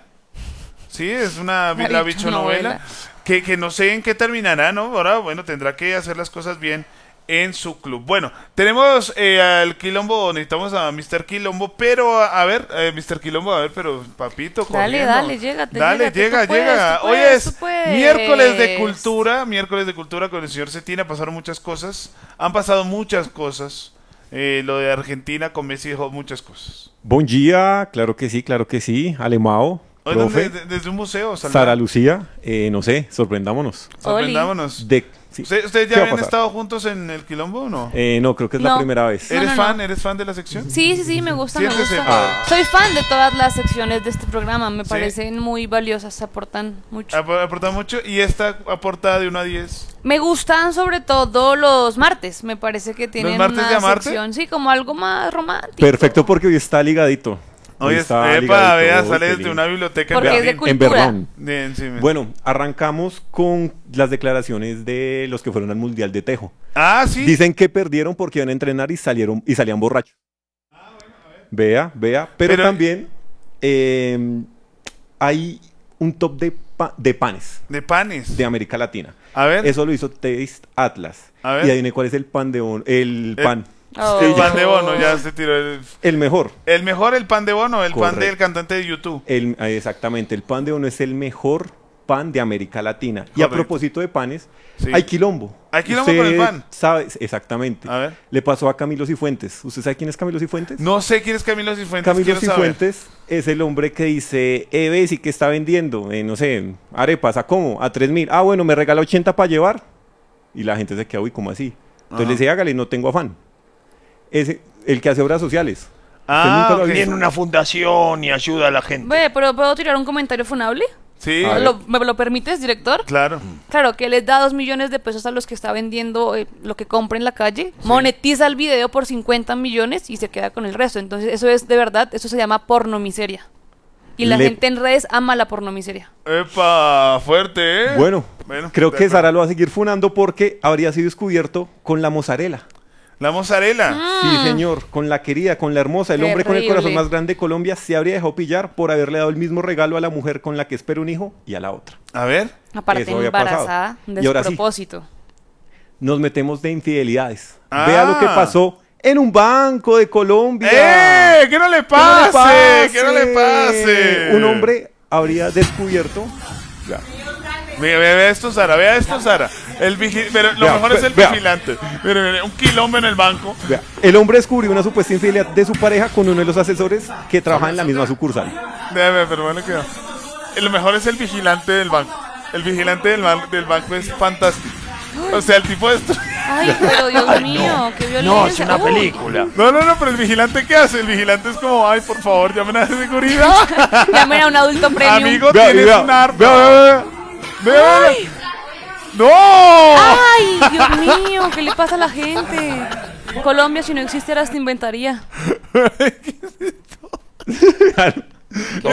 Sí, es una La la, bichonovela. bichonovela. Que, que no sé en qué terminará, ¿no? Ahora, bueno, tendrá que hacer las cosas bien en su club. Bueno, tenemos eh, al Quilombo, necesitamos a mister Quilombo, pero a, a ver, eh, mister Quilombo, a ver, pero papito, Dale, corriendo. dale, llégate, Dale, llégate, llega, tú puedes, llega. tú Hoy puedes, es tú puedes. miércoles de cultura, miércoles de cultura con el señor Cetina, pasaron muchas cosas, han pasado muchas cosas. Eh, lo de Argentina con Messi dejó muchas cosas. Buen día, claro que sí, claro que sí. Alemao, Hoy profe, desde, desde un museo, Salvador. Sara Lucía, eh, no sé, sorprendámonos. Sorprendámonos. De, sí. ¿Usted- ¿Ustedes ¿Qué ya va a habían pasar? estado juntos en el Quilombo o no? Eh, no, creo que es la No. primera vez. No, ¿Eres no, fan? no. ¿Eres fan de la sección? Sí, sí, sí, me gusta, me Siéntese, gusta. padre. Soy fan de todas las secciones de este programa, me ¿Sí? parecen muy valiosas, aportan mucho. Ap- Aporta mucho. Y esta aporta de uno a diez. Me gustan sobre todo los martes, me parece que tienen martes una de amarte? sección, sí, como algo más romántico. Perfecto, porque hoy está ligadito. Oye, está epa, ligadito, vea, uy, sale qué desde lindo. una biblioteca Porque en es de Berlín. En cultura. Berlín. Bien, sí, me- Bueno, arrancamos con las declaraciones de los que fueron al Mundial de Tejo. Ah, sí. Dicen que perdieron porque iban a entrenar y salieron y salían borrachos. Vea, vea. Pero, Pero- también eh, hay un top de, pa- de panes De panes. de América Latina. A ver. Eso lo hizo Taste Atlas. A ver. Y adivine cuál es el pan de bono. El El- pan. Oh. El pan de bono, ya se tiró. El, El mejor. el mejor, el pan de bono, el pan Correcto. del cantante de YouTube. El, eh, exactamente. El pan de bono es el mejor pan de América Latina. Y a Correcto. propósito de panes, Sí. hay quilombo. Hay quilombo Usted con el pan. Sabe, exactamente. A ver. Le pasó a Camilo Cifuentes. ¿Usted sabe quién es Camilo Cifuentes? No sé quién es Camilo Cifuentes. Camilo quiero saber. Cifuentes es el hombre que dice, eh, ves, ¿y qué está vendiendo? Eh, no sé, arepas, ¿a cómo? A tres mil. Ah, bueno, me regala ochenta para llevar. Y la gente se queda, uy, ¿cómo así? Entonces Ajá. le dice, hágale, no tengo afán. Ese, el que hace obras sociales. Ah, ¿Usted nunca lo ha ok. visto? Tiene una fundación y ayuda a la gente. Ve, pero ¿puedo tirar un comentario funable? Sí. A ver. ¿Lo- ¿Me lo permites, director? Claro. Claro, que les da dos millones de pesos a los que está vendiendo eh, lo que compra en la calle, monetiza el video por cincuenta millones y se queda con el resto. Entonces, eso es de verdad, eso se llama pornomiseria. Y la Le- gente en redes ama la pornomiseria. Epa, fuerte, ¿eh? Bueno, Bueno, creo de que acuerdo. Sara lo va a seguir funando porque habría sido descubierto con la mozzarella. La mozzarella. Sí, señor, con la querida, con la hermosa, el hombre con el corazón Terrible. más grande de Colombia se habría dejado pillar por haberle dado el mismo regalo a la mujer con la que espera un hijo y a la otra. A ver. Aparte, Eso había pasado. embarazada, Y ahora sí. despropósito. Nos metemos de infidelidades. Ah. Vea lo que pasó en un banco de Colombia. ¡Eh! ¡Que no le pase! ¡Que no le pase! Un hombre habría descubierto. Ya. Vea, vea, vea esto, Sara, vea esto, Sara. El vigi- pero lo Vea, mejor es el vea. vigilante. Mire, mire, un quilombo en el banco. Vea, el hombre descubrió una supuesta infidelidad de su pareja con uno de los asesores que trabaja en la misma sucursal. Vea, vea, pero bueno, que lo mejor es el vigilante del banco. El vigilante del, ban- del banco es fantástico. O sea, el tipo de esto. Ay, pero Dios mío, qué violencia. No, es una Uy. película. No, no, no, pero el vigilante, ¿qué hace? El vigilante es como, ay, por favor, llamen a la seguridad. Llamen a un adulto premium. Amigo, Vea, tienes vea, un arma. vea, vea, Vea, vea. Ay. ¡No! Ay, Dios mío, ¿qué le pasa a la gente? Colombia, si no existiera, se inventaría.